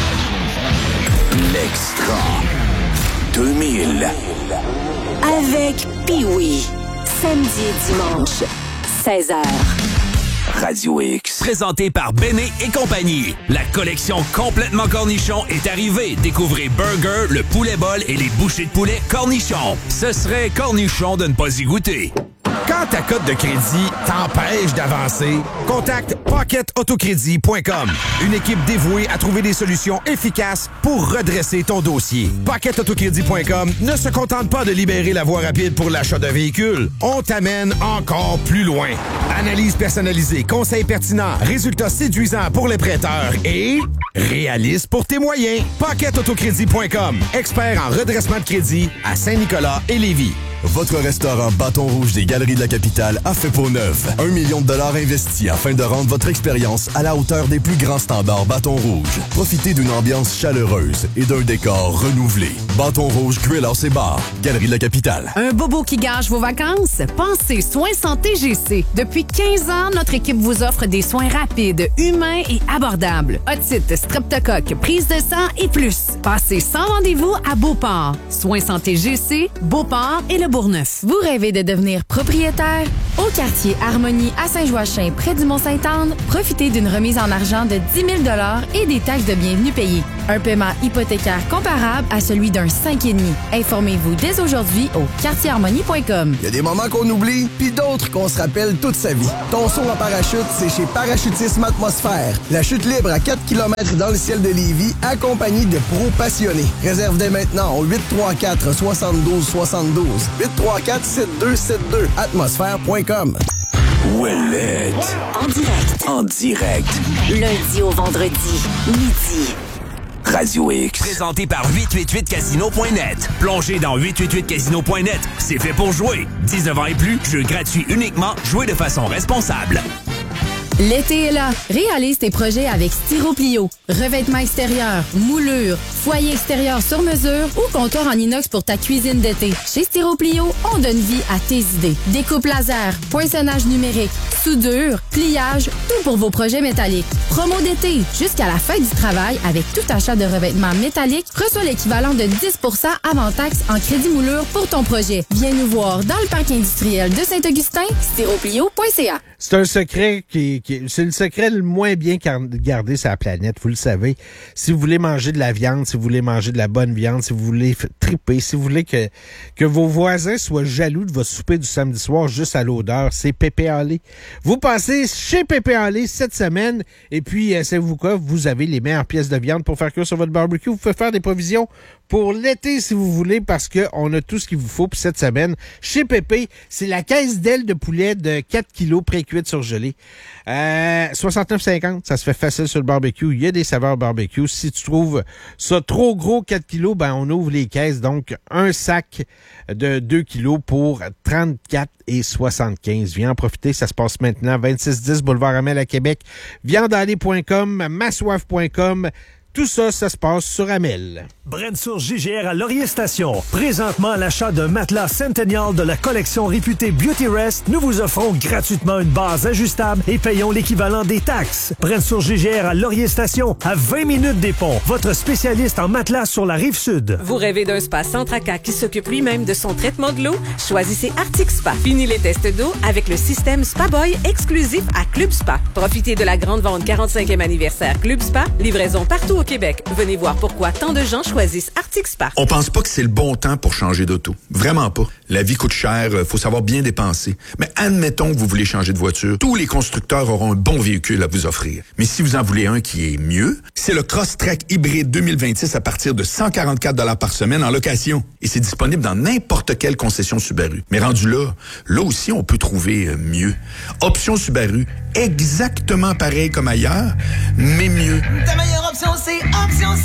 Speaker 13: L'extra. deux mille.
Speaker 6: Avec Pee-Wee. Samedi et dimanche, seize heures.
Speaker 13: Radio X.
Speaker 7: Présenté par Béné et compagnie. La collection complètement cornichon est arrivée. Découvrez Burger, le poulet bol et les bouchées de poulet cornichon. Ce serait cornichon de ne pas y goûter.
Speaker 17: Quand ta cote de crédit t'empêche d'avancer, contacte pocket autocrédit point com. Une équipe dévouée à trouver des solutions efficaces pour redresser ton dossier. pocket autocrédit point com ne se contente pas de libérer la voie rapide pour l'achat d'un véhicule. On t'amène encore plus loin. Analyse personnalisée, conseils pertinents, résultats séduisants pour les prêteurs et réaliste pour tes moyens. pocket autocrédit point com. Expert en redressement de crédit à Saint-Nicolas et Lévis.
Speaker 13: Votre restaurant Bâton Rouge des Galeries de la Capitale a fait peau neuve. Un million de dollars investis afin de rendre votre expérience à la hauteur des plus grands standards Bâton Rouge. Profitez d'une ambiance chaleureuse et d'un décor renouvelé. Bâton Rouge, Grill House et Bar, Galerie de la Capitale.
Speaker 14: Un bobo qui gâche vos vacances? Pensez Soins Santé G C. Depuis quinze ans, notre équipe vous offre des soins rapides, humains et abordables. Otite, streptocoque, prise de sang et plus. Passez sans rendez-vous à Beauport. Soins Santé G C, Beauport et le Bourgneuf.
Speaker 18: Vous rêvez de devenir propriétaire? Au quartier Harmonie à Saint-Joachim, près du Mont-Sainte-Anne, profitez d'une remise en argent de dix mille dollars et des taxes de bienvenue payées. Un paiement hypothécaire comparable à celui d'un cinq virgule cinq. Informez-vous dès aujourd'hui au quartier harmonie point com.
Speaker 4: Il y a des moments qu'on oublie, puis d'autres qu'on se rappelle toute sa vie. Ton saut en parachute, c'est chez Parachutisme Atmosphère. La chute libre à quatre kilomètres dans le ciel de Lévis, accompagnée de pros passionnés. Réserve dès maintenant au huit trois quatre, soixante-douze soixante-douze. huit trois quatre, sept deux sept deux. atmosphère point com.
Speaker 7: Ouellette.
Speaker 6: En direct.
Speaker 7: En direct.
Speaker 6: Lundi au vendredi, midi.
Speaker 7: Radio X. Présenté par huit cent quatre-vingt-huit casino point net. Plongez dans huit cent quatre-vingt-huit casino point net. C'est fait pour jouer. dix-neuf ans et plus, jeu gratuit uniquement. Jouez de façon responsable.
Speaker 18: L'été est là. Réalise tes projets avec Styroplio. Revêtement extérieur, moulure, foyer extérieur sur mesure ou comptoir en inox pour ta cuisine d'été. Chez Styroplio, on donne vie à tes idées. Découpe laser, poinçonnage numérique, soudure, pliage, tout pour vos projets métalliques. Promo d'été, jusqu'à la fin du travail, avec tout achat de revêtements métalliques, reçois l'équivalent de dix pour cent avant taxe en crédit moulure pour ton projet. Viens nous voir dans le parc industriel de Saint-Augustin, styroplio point c a.
Speaker 16: C'est un secret qui, qui c'est le secret le moins bien gardé sur la planète, vous le savez. Si vous voulez manger de la viande, si vous voulez manger de la bonne viande, si vous voulez triper, si vous voulez que, que vos voisins soient jaloux de votre souper du samedi soir juste à l'odeur, c'est Pépé Allé. Vous passez chez Pépé Allé cette semaine et puis, euh, savez-vous quoi? Vous avez les meilleures pièces de viande pour faire cuire sur votre barbecue. Vous pouvez faire des provisions pour l'été si vous voulez parce qu'on a tout ce qu'il vous faut pour cette semaine. Chez Pépé, c'est la caisse d'ailes de poulet de quatre kilos pré-cuites surgelées. Euh, soixante-neuf cinquante, ça se fait facile sur le barbecue. Il y a des saveurs barbecue. Si tu trouves ça trop gros, quatre kilos, ben on ouvre les caisses. Donc, un sac de deux kilos pour trente-quatre et soixante-quinze. Viens en profiter, ça se passe maintenant. vingt-six dix Boulevard Amel à Québec. viandeallée point com, massoif point com. Tout ça, ça se passe sur Amel.
Speaker 12: Brensour J G R à Laurier Station. Présentement, à l'achat d'un matelas Centennial de la collection réputée Beauty Rest, nous vous offrons gratuitement une base ajustable et payons l'équivalent des taxes. Brensour J G R à Laurier Station, à vingt minutes des ponts. Votre spécialiste en matelas sur la rive sud.
Speaker 19: Vous rêvez d'un spa sans tracas qui s'occupe lui-même de son traitement de l'eau? Choisissez Arctic Spa. Fini les tests d'eau avec le système Spa Boy exclusif à Club Spa. Profitez de la grande vente quarante-cinquième anniversaire Club Spa. Livraison partout au Québec. Venez voir pourquoi tant de gens choisissent Arctic Spa.
Speaker 20: On pense pas que c'est le bon temps pour changer d'auto. Vraiment pas. La vie coûte cher, faut savoir bien dépenser. Mais admettons que vous voulez changer de voiture. Tous les constructeurs auront un bon véhicule à vous offrir. Mais si vous en voulez un qui est mieux, c'est le Crosstrek Hybride deux mille vingt-six à partir de cent quarante-quatre dollars par semaine en location. Et c'est disponible dans n'importe quelle concession Subaru. Mais rendu là, là aussi, on peut trouver mieux. Option Subaru, exactement pareil comme ailleurs, mais mieux.
Speaker 21: Ta meilleure option, c'est Option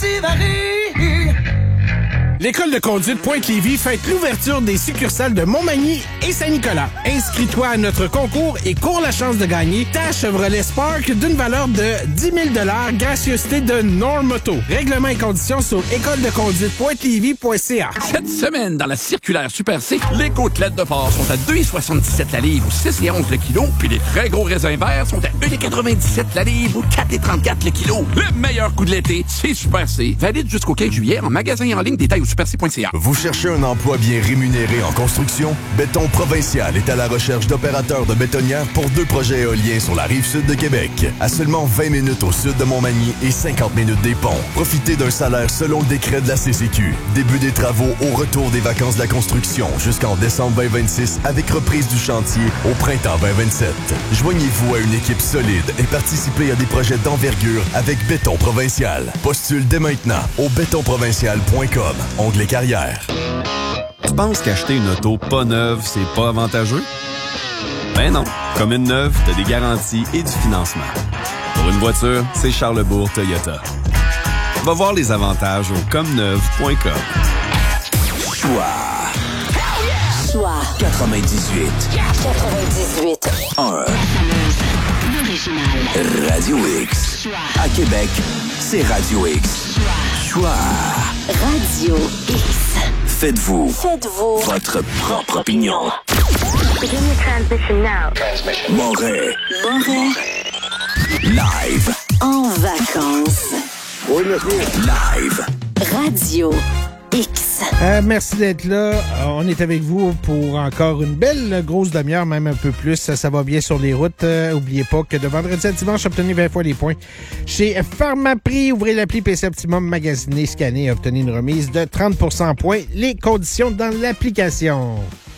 Speaker 21: Subaru.
Speaker 2: L'école de conduite Pointe-Lévis fête l'ouverture des succursales de Montmagny et Saint-Nicolas. Inscris-toi à notre concours et cours la chance de gagner ta Chevrolet Spark d'une valeur de dix mille dollars, gracieuseté de Normoto. Règlements et conditions sur école de conduite pointe lévis point c a.
Speaker 22: Cette semaine, dans la circulaire Super C, les côtelettes de porc sont à deux virgule soixante-dix-sept la livre ou six virgule onze le kilo, puis les très gros raisins verts sont à un virgule quatre-vingt-dix-sept la livre ou quatre virgule trente-quatre le kilo. Le meilleur coup de l'été, c'est Super C. Valide jusqu'au quinze juillet en magasin et en ligne, détail au super c point c a.
Speaker 13: Vous cherchez un emploi bien rémunéré en construction? Béton Provincial est à la recherche d'opérateurs de bétonnières pour deux projets éoliens sur la rive sud de Québec. À seulement vingt minutes au sud de Montmagny et cinquante minutes des ponts. Profitez d'un salaire selon le décret de la C C Q. Début des travaux au retour des vacances de la construction jusqu'en décembre vingt vingt-six avec reprise du chantier au printemps vingt vingt-sept. Joignez-vous à une équipe solide et participez à des projets d'envergure avec Béton Provincial. Postule dès maintenant au béton provincial point com. Onglet carrière.
Speaker 23: Tu penses qu'acheter une auto pas neuve, c'est pas avantageux? Ben non. Comme une neuve, t'as des garanties et du financement. Pour une voiture, c'est Charlebourg Toyota. Va voir les avantages au comme neuve point com.
Speaker 7: Choix.
Speaker 6: Choix.
Speaker 7: quatre-vingt-dix-huit.
Speaker 6: quatre-vingt-dix-huit.
Speaker 7: un. Radio X. À Québec, c'est Radio X. Choix.
Speaker 6: Radio X.
Speaker 7: Faites-vous.
Speaker 6: Faites-vous.
Speaker 7: Votre propre opinion. Moret.
Speaker 6: Moret.
Speaker 7: Live.
Speaker 6: En vacances.
Speaker 7: Live.
Speaker 6: Radio X.
Speaker 16: Euh, merci d'être là. Euh, on est avec vous pour encore une belle grosse demi-heure, même un peu plus. Ça, ça va bien sur les routes. Euh, oubliez pas que de vendredi à dimanche, obtenez vingt fois les points. Chez Pharmaprix, ouvrez l'appli P C Optimum, magasinez, scannez et obtenez une remise de trente pour cent points. Les conditions dans l'application.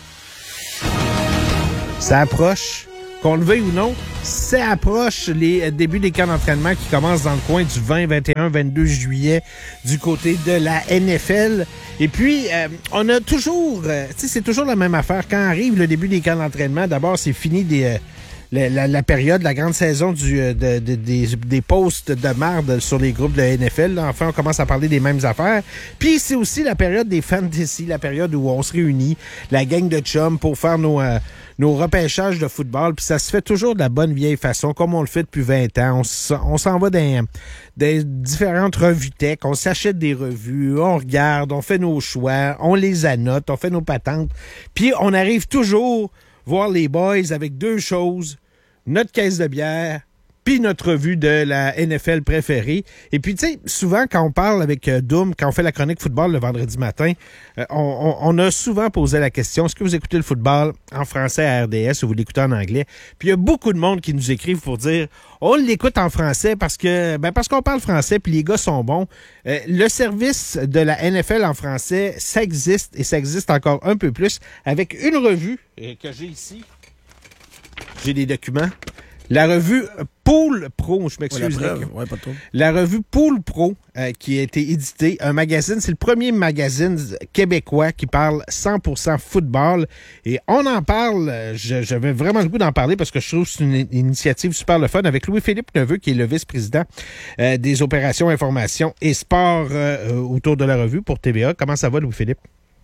Speaker 16: Ça approche. Qu'on le veuille ou non, ça approche les débuts des camps d'entraînement qui commencent dans le coin du vingt, vingt et un, vingt-deux juillet du côté de la N F L. Et puis, euh, on a toujours, euh, tu sais, c'est toujours la même affaire. Quand arrive le début des camps d'entraînement, d'abord, c'est fini des... Euh, La, la, la période, la grande saison du, de, de, des, des posts de marde sur les groupes de N F L. Là, enfin, on commence à parler des mêmes affaires. Puis c'est aussi la période des fantasy, la période où on se réunit, la gang de chums, pour faire nos, euh, nos repêchages de football. Puis ça se fait toujours de la bonne vieille façon, comme on le fait depuis vingt ans. On, s- on s'en va dans, dans différentes revues tech, on s'achète des revues, on regarde, on fait nos choix, on les annote, on fait nos patentes. Puis on arrive toujours voir les boys avec deux choses: notre caisse de bière, puis notre revue de la N F L préférée. Et puis, tu sais, souvent, quand on parle avec euh, Doom, quand on fait la chronique football le vendredi matin, euh, on, on, on a souvent posé la question, est-ce que vous écoutez le football en français à R D S ou vous l'écoutez en anglais? Puis il y a beaucoup de monde qui nous écrivent pour dire, on l'écoute en français parce que ben parce qu'on parle français, puis les gars sont bons. Euh, le service de la N F L en français, ça existe, et ça existe encore un peu plus, avec une revue euh, que j'ai ici. J'ai des documents. La revue Pool Pro, je m'excuse.
Speaker 4: Ouais, la preuve. Ouais, pas trop.
Speaker 16: La revue Pool Pro, euh, qui a été éditée, un magazine, c'est le premier magazine québécois qui parle cent pour cent football. Et on en parle, euh, je- j'avais vraiment le goût d'en parler parce que je trouve que c'est une initiative super le fun, avec Louis-Philippe Neveu, qui est le vice-président euh, des opérations information et sport euh, euh, autour de la revue pour T V A. Comment ça va, Louis-Philippe?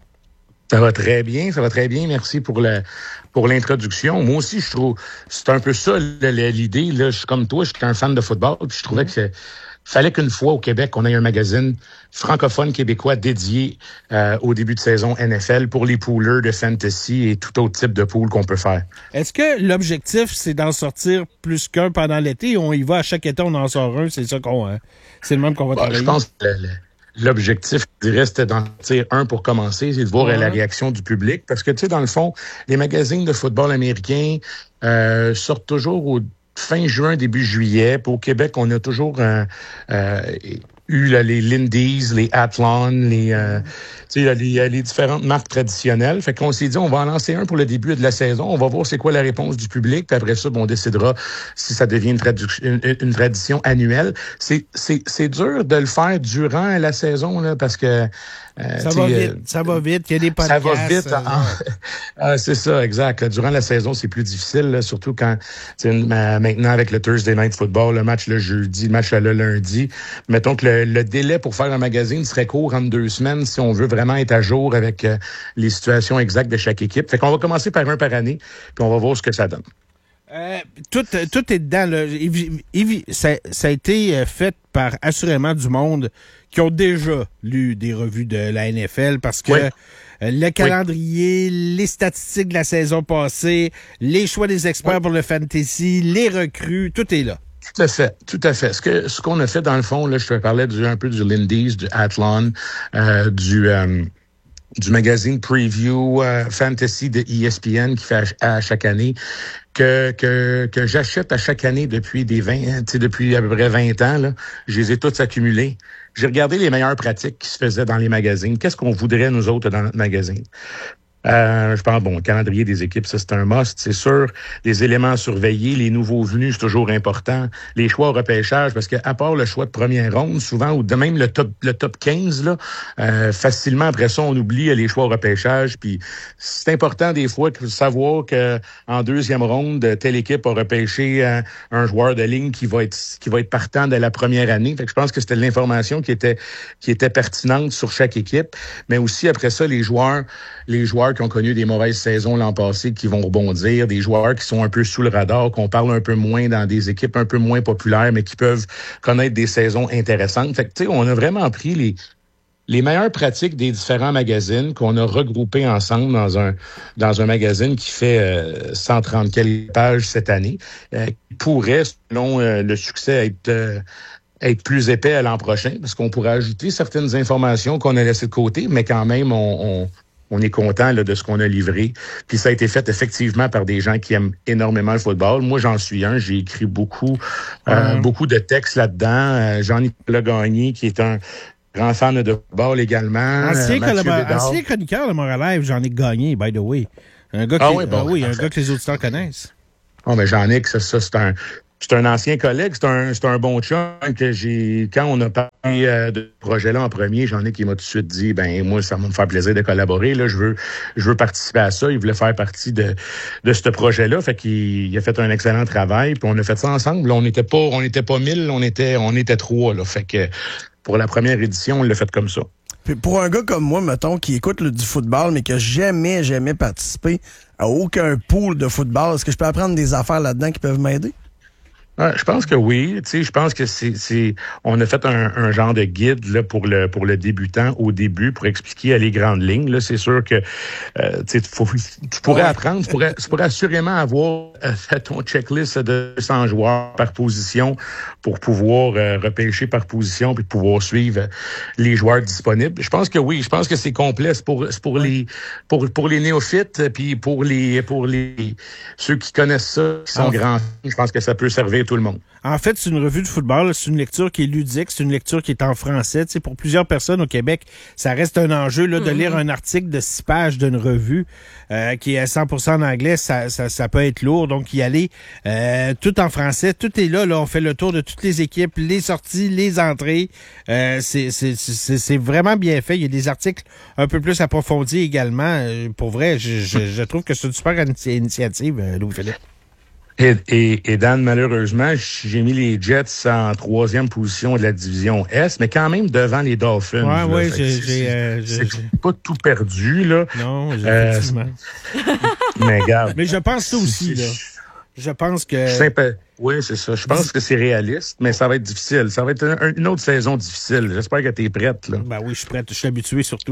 Speaker 1: Ça va très bien, ça va très bien. Merci pour le pour l'introduction. Moi aussi, je trouve c'est un peu ça le- le- l'idée. Là, je suis comme toi, je suis un fan de football, puis je trouvais que c'est fallait qu'une fois au Québec, on ait un magazine francophone québécois dédié euh, au début de saison N F L pour les poolers de fantasy et tout autre type de pool qu'on peut faire.
Speaker 16: Est-ce que l'objectif, c'est d'en sortir plus qu'un pendant l'été? On y va à chaque été, on en sort un, c'est ça qu'on... hein? C'est le même qu'on va
Speaker 1: Bah,
Speaker 16: travailler?
Speaker 1: je pense que le- le- l'objectif, je dirais, c'était d'en tirer un pour commencer, c'est de voir
Speaker 16: Ouais.
Speaker 1: la réaction du public. Parce que, tu sais, dans le fond, les magazines de football américains euh, sortent toujours au fin juin, début juillet. Puis au Québec, on a toujours euh, euh, eu là, les Lindy's, les Athlon, les, euh, tu sais, les, les différentes marques traditionnelles. Fait qu'on s'est dit, on va en lancer un pour le début de la saison. On va voir c'est quoi la réponse du public. Puis après ça, bon, on décidera si ça devient une, tradu- une, une tradition annuelle. C'est, c'est, c'est dur de le faire durant la saison, là, parce que... Euh,
Speaker 16: Ça
Speaker 1: tu
Speaker 16: va
Speaker 1: sais,
Speaker 16: vite,
Speaker 1: euh,
Speaker 16: ça va vite, il y a des
Speaker 1: ça
Speaker 16: podcasts.
Speaker 1: va vite.
Speaker 16: euh,
Speaker 1: hein. Ah, c'est ça, exact. Là, durant la saison, c'est plus difficile, là, surtout quand, tu sais, ma- maintenant avec le Thursday Night Football, le match le jeudi, le match le lundi. Mettons que le, le délai pour faire un magazine serait court en deux semaines si on veut vraiment être à jour avec euh, les situations exactes de chaque équipe. Fait qu'on va commencer par un par année, puis on va voir ce que ça donne.
Speaker 16: Euh, tout, tout est dedans. Là. Évi- évi- Ça, ça a été euh, fait par assurément du monde qui ont déjà lu des revues de la N F L parce que
Speaker 1: Oui.
Speaker 16: euh, le calendrier, les statistiques de la saison passée, les choix des experts pour le fantasy, les recrues, tout est là.
Speaker 1: Tout à fait, tout à fait. Ce que ce qu'on a fait dans le fond, là, je te parlais du, un peu du Lindy's, du Athlon, euh, du euh, du magazine Preview euh, Fantasy de E S P N qui fait à, à chaque année, que que que j'achète à chaque année depuis des vingt, tu sais, depuis à peu près vingt ans là. Je les ai toutes accumulées. J'ai regardé les meilleures pratiques qui se faisaient dans les magazines. Qu'est-ce qu'on voudrait nous autres dans notre magazine? Euh, je pense, bon, le calendrier des équipes, ça, c'est un must, c'est sûr. Les éléments à surveiller, les nouveaux venus, c'est toujours important. Les choix au repêchage, parce que à part le choix de première ronde, souvent, ou de même le top le top quinze, là, euh, facilement, après ça, on oublie les choix au repêchage. Puis c'est important, des fois, de savoir que en deuxième ronde, telle équipe a repêché un, un joueur de ligne qui va être qui va être partant de la première année. Fait que je pense que c'était de l'information qui était qui était pertinente sur chaque équipe. Mais aussi, après ça, les joueurs, les joueurs qui ont connu des mauvaises saisons l'an passé, qui vont rebondir, des joueurs qui sont un peu sous le radar, qu'on parle un peu moins dans des équipes un peu moins populaires, mais qui peuvent connaître des saisons intéressantes. Fait que, tu sais, on a vraiment pris les, les meilleures pratiques des différents magazines qu'on a regroupées ensemble dans un, dans un magazine qui fait euh, cent trente quelques pages cette année, euh, qui pourrait, selon euh, le succès, être... Euh, être plus épais à l'an prochain, parce qu'on pourrait ajouter certaines informations qu'on a laissées de côté, mais quand même, on, on, on est content là, de ce qu'on a livré. Puis ça a été fait effectivement par des gens qui aiment énormément le football. Moi, j'en suis un. J'ai écrit beaucoup, euh, mmh. beaucoup de textes là-dedans. Euh, Jean-Nicolas Gagné, qui est un grand fan de football également.
Speaker 16: Ancien,
Speaker 1: euh,
Speaker 16: collab- ancien chroniqueur de Montréal Live, Jean-Nic Gagné, by the way. Un gars,
Speaker 1: ah
Speaker 16: qui,
Speaker 1: oui, bon,
Speaker 16: ah oui, un
Speaker 1: fait.
Speaker 16: gars que les auditeurs connaissent.
Speaker 1: Oh, mais Jean-Nic, ça, ça c'est un... C'est un ancien collègue, c'est un, c'est un bon chum que j'ai... Quand on a parlé euh, de ce projet-là en premier, Jean-Nic, il m'a tout de suite dit, ben moi, ça va me faire plaisir de collaborer. Là, je veux je veux participer à ça. Il voulait faire partie de, de ce projet-là. Fait qu'il il a fait un excellent travail. Puis on a fait ça ensemble. Là, on n'était pas on n'était pas mille, on était on était trois. Là. Fait que pour la première édition, on l'a fait comme ça.
Speaker 4: Puis pour un gars comme moi, mettons, qui écoute le, du football, mais qui n'a jamais, jamais participé à aucun pool de football, est-ce que je peux apprendre des affaires là-dedans qui peuvent m'aider?
Speaker 1: Ah, je pense que oui. Tu sais, je pense que c'est, c'est, on a fait un, un genre de guide là pour le pour le débutant au début pour expliquer les grandes lignes. Là, c'est sûr que euh, tu sais, faut, tu pourrais ouais. apprendre, tu pourrais, tu pourrais assurément avoir euh, ton checklist de cent joueurs par position pour pouvoir euh, repêcher par position puis pouvoir suivre les joueurs disponibles. Je pense que oui. Je pense que c'est complet. C'est pour c'est pour ouais. les pour pour les néophytes puis pour les pour les ceux qui connaissent ça, qui sont ah. grands. Je pense que ça peut servir tout le monde.
Speaker 16: En fait, c'est une revue de football, c'est une lecture qui est ludique, c'est une lecture qui est en français. Tu sais, pour plusieurs personnes au Québec, ça reste un enjeu là, de mm-hmm. lire un article de six pages d'une revue euh, qui est à cent pour cent en anglais, ça, ça, ça peut être lourd. Donc, y aller euh, tout en français, tout est là, là. On fait le tour de toutes les équipes, les sorties, les entrées. Euh, c'est, c'est, c'est, c'est vraiment bien fait. Il y a des articles un peu plus approfondis également. Euh, pour vrai, je, je, je trouve que c'est une super initiative, Louis-Philippe.
Speaker 1: Et, et, et Dan, malheureusement, j'ai mis les Jets en troisième position de la division S, mais quand même devant les Dolphins.
Speaker 16: Ouais, oui, j'ai,
Speaker 1: c'est,
Speaker 16: j'ai, euh,
Speaker 1: c'est, j'ai... c'est pas tout perdu, là.
Speaker 16: Non, effectivement.
Speaker 1: Euh, mais regarde.
Speaker 16: Mais je pense ça aussi, là. Je pense que...
Speaker 1: Simple. Oui, c'est ça. Je pense que c'est réaliste, mais ça va être difficile. Ça va être un, une autre saison difficile. J'espère que t'es prête, là.
Speaker 16: Ben oui, je suis prête. Je suis habitué, surtout.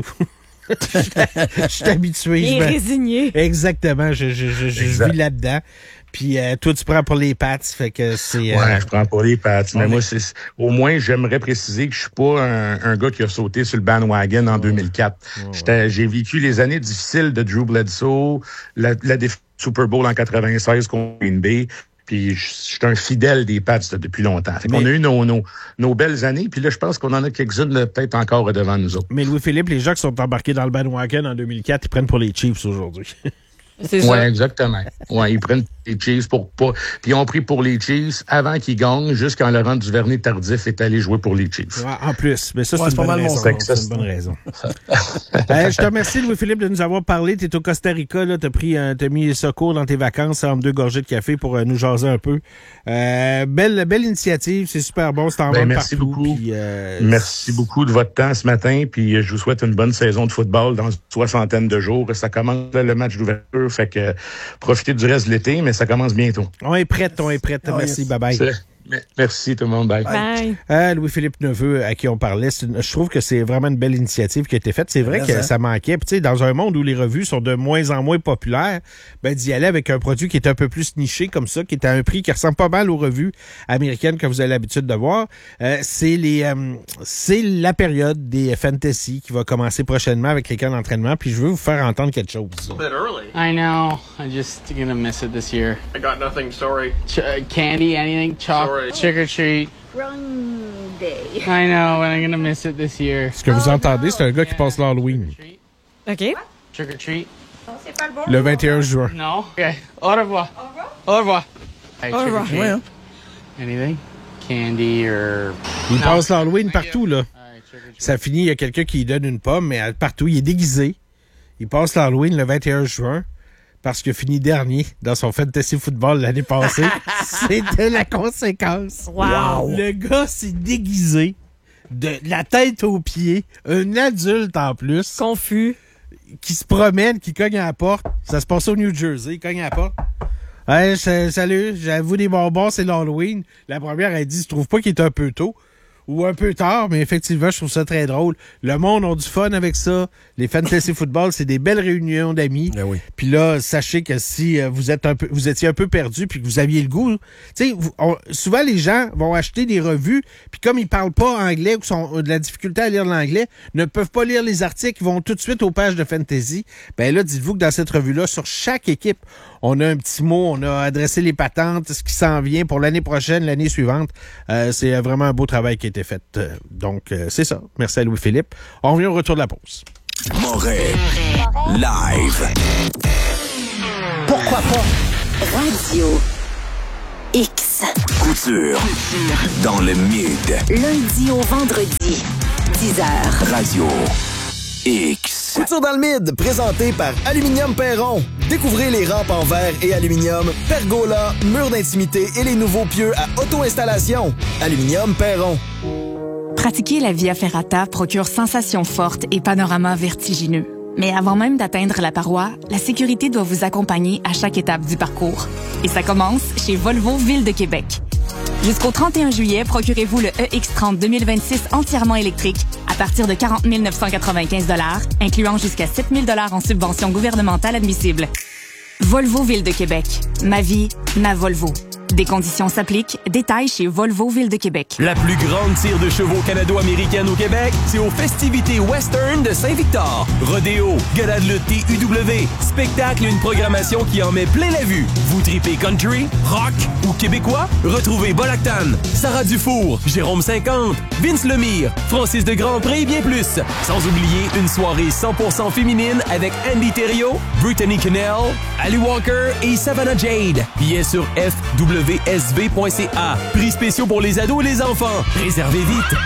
Speaker 16: Je suis habitué.
Speaker 15: Il est
Speaker 16: me...
Speaker 15: résigné.
Speaker 16: Exactement. Je, je, je, je vis là-dedans. Puis euh, toi, tu prends pour les Pats, fait que c'est... Euh...
Speaker 1: Ouais, je prends pour les Pats. Mais ouais. moi, c'est au moins, j'aimerais préciser que je suis pas un, un gars qui a sauté sur le bandwagon en ouais. deux mille quatre. Ouais. J'ai vécu les années difficiles de Drew Bledsoe, la, la défaite du Super Bowl en quatre-vingt-seize contre Green Bay. Puis je suis un fidèle des Pats depuis longtemps. Fait mais... qu'on a eu nos, nos, nos belles années, puis là, je pense qu'on en a quelques-unes là, peut-être encore devant nous autres.
Speaker 16: Mais Louis-Philippe, les gens qui sont embarqués dans le bandwagon en deux mille quatre, ils prennent pour les Chiefs aujourd'hui.
Speaker 15: C'est ça.
Speaker 1: Oui, exactement. Ouais, ils prennent les Chiefs pour pas. Puis ils ont pris pour les Chiefs avant qu'ils gagnent, juste quand Laurent Duvernay-Tardif est allé jouer pour les Chiefs.
Speaker 16: Ouais, en plus. Mais ça, c'est,
Speaker 4: ouais,
Speaker 16: une,
Speaker 4: c'est,
Speaker 16: bonne
Speaker 4: raison.
Speaker 16: Ça, c'est une bonne raison. euh, je te remercie, Louis-Philippe, de nous avoir parlé. Tu es au Costa Rica, là. Tu as pris, euh, t'as mis secours dans tes vacances entre deux gorgées de café pour euh, nous jaser un peu. Euh, belle, belle initiative. C'est super bon. C'est en
Speaker 1: ben,
Speaker 16: vente
Speaker 1: merci
Speaker 16: partout.
Speaker 1: Beaucoup.
Speaker 16: Puis, euh,
Speaker 1: merci beaucoup de votre temps ce matin. Puis je vous souhaite une bonne saison de football dans une soixantaine de jours. Ça commence là, le match d'ouverture. Fait que profitez du reste de l'été, mais ça commence bientôt.
Speaker 16: On est prête, on est prête. Oh, merci, yes. Bye-bye.
Speaker 1: C'est... Merci tout le monde. Bye.
Speaker 15: Bye.
Speaker 16: Euh, Louis-Philippe Neveu, à qui on parlait, une, je trouve que c'est vraiment une belle initiative qui a été faite. C'est vrai que ça manquait. Puis, tu sais, dans un monde où les revues sont de moins en moins populaires, ben, d'y aller avec un produit qui est un peu plus niché comme ça, qui est à un prix qui ressemble pas mal aux revues américaines que vous avez l'habitude de voir. Euh, c'est les, euh, c'est la période des fantasy qui va commencer prochainement avec les camps d'entraînement. Puis, je veux vous faire entendre quelque chose.
Speaker 8: A bit early.
Speaker 9: I know. I'm just gonna miss it this year.
Speaker 8: I got nothing. Sorry.
Speaker 9: Ch- uh, candy, anything, chocolate. Trick or treat.
Speaker 11: Wrong day.
Speaker 9: I know, but I'm gonna miss it this year.
Speaker 16: Ce que vous entendez, c'est un gars qui passe l'Halloween.
Speaker 15: OK.
Speaker 9: Trick or treat.
Speaker 11: C'est pas le bon.
Speaker 16: Le vingt et un juin.
Speaker 9: Non. OK. Au revoir. Au revoir. Hey,
Speaker 15: Au revoir.
Speaker 9: Ouais, hein? Anything? Candy or...
Speaker 16: Il passe l'Halloween partout, là. Ça finit, il y a quelqu'un qui lui donne une pomme, mais partout, il est déguisé. Il passe l'Halloween le vingt et un juin. Parce qu'il a fini dernier dans son fantasy football l'année passée. C'était la conséquence.
Speaker 15: Wow.
Speaker 16: Le gars s'est déguisé de la tête aux pieds, un adulte en plus.
Speaker 15: Confus.
Speaker 16: Qui se promène, qui cogne à la porte. Ça se passe au New Jersey, il cogne à la porte. Hey, salut, j'avoue des bonbons, c'est l'Halloween. La première, elle dit, je trouve pas qu'il est un peu tôt. ou un peu tard, mais effectivement, je trouve ça très drôle. Le monde a du fun avec ça. Les fantasy football, c'est des belles réunions d'amis.
Speaker 4: Ben oui.
Speaker 16: Puis là, sachez que si euh, vous êtes un peu, vous étiez un peu perdu puis que vous aviez le goût, tu sais, vous- on- souvent les gens vont acheter des revues puis comme ils parlent pas anglais ou sont ont de la difficulté à lire l'anglais, ne peuvent pas lire les articles, ils vont tout de suite aux pages de fantasy. Ben là, dites-vous que dans cette revue-là, sur chaque équipe, on a un petit mot, on a adressé les patentes, ce qui s'en vient pour l'année prochaine, l'année suivante. Euh, c'est euh, vraiment un beau travail qui a été fait. Euh, donc, euh, c'est ça. Merci à Louis-Philippe. On revient au retour de la pause.
Speaker 17: Moret Live.
Speaker 6: Pourquoi pas? Radio X.
Speaker 17: Couture. Dans le mid.
Speaker 6: Lundi au vendredi, dix heures.
Speaker 17: Radio X.
Speaker 3: Couture dans le mid, présenté par Aluminium Perron. Découvrez les rampes en verre et aluminium, pergola, murs d'intimité et les nouveaux pieux à auto-installation. Aluminium Perron.
Speaker 8: Pratiquer la Via Ferrata procure sensations fortes et panoramas vertigineux. Mais avant même d'atteindre la paroi, la sécurité doit vous accompagner à chaque étape du parcours. Et ça commence chez Volvo Ville de Québec. Jusqu'au trente et un juillet, procurez-vous le E X trente deux mille vingt-six entièrement électrique à partir de quarante mille neuf cent quatre-vingt-quinze dollars, incluant jusqu'à sept mille dollars en subvention gouvernementale admissible. Volvo Ville de Québec. Ma vie, ma Volvo. Des conditions s'appliquent. Détails chez Volvo Ville de Québec.
Speaker 10: La plus grande tire de chevaux canado-américaine au Québec, c'est aux festivités western de Saint-Victor. Rodéo, gala de lutte T U W, spectacle et une programmation qui en met plein la vue. Vous tripez country, rock ou québécois? Retrouvez Bolactan, Sarah Dufour, Jérôme cinquante, Vince Lemire, Francis de Grandpré et bien plus. Sans oublier une soirée cent pour cent féminine avec Andy Thériault, Brittany Cannell, Ali Walker et Savannah Jade. Billets sur F W S V point C A. Prix spéciaux pour les ados et les enfants. Réservez vite.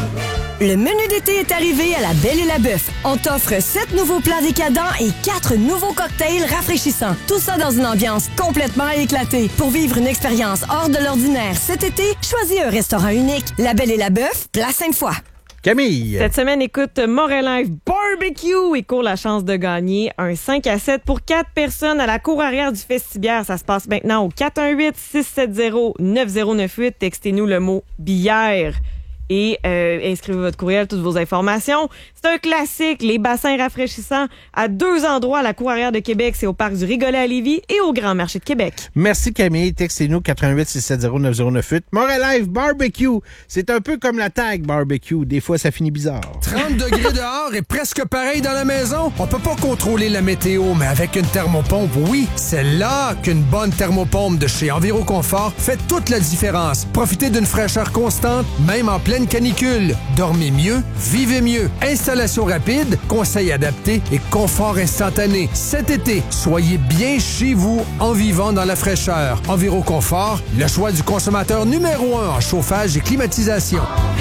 Speaker 24: Le menu d'été est arrivé à la Belle et la Bœuf. On t'offre sept nouveaux plats décadents et quatre nouveaux cocktails rafraîchissants. Tout ça dans une ambiance complètement éclatée. Pour vivre une expérience hors de l'ordinaire cet été, choisis un restaurant unique. La Belle et la Bœuf, place Sainte-Foy.
Speaker 16: Camille.
Speaker 15: Cette semaine, écoute Montréal Live Barbecue et court la chance de gagner un cinq à sept pour quatre personnes à la cour arrière du Festibière. Ça se passe maintenant au quatre un huit, six sept zéro, neuf zéro neuf huit. Textez-nous le mot bière et euh, inscrivez votre courriel, toutes vos informations. C'est un classique, les bassins rafraîchissants à deux endroits à la cour arrière de Québec. C'est au Parc du Rigolet à Lévis et au Grand Marché de Québec.
Speaker 16: Merci Camille. Textez-nous quatre un huit, six sept zéro, neuf zéro neuf huit. Montréal Live Barbecue. C'est un peu comme la tag barbecue. Des fois, ça finit bizarre.
Speaker 25: trente degrés dehors et presque pareil dans la maison. On peut pas contrôler la météo, mais avec une thermopompe, oui, c'est là qu'une bonne thermopompe de chez Enviroconfort fait toute la différence. Profitez d'une fraîcheur constante, même en pleine canicule. Dormez mieux, vivez mieux. Installation rapide, conseils adaptés et confort instantané. Cet été, soyez bien chez vous en vivant dans la fraîcheur. Enviroconfort, le choix du consommateur numéro un en chauffage et climatisation.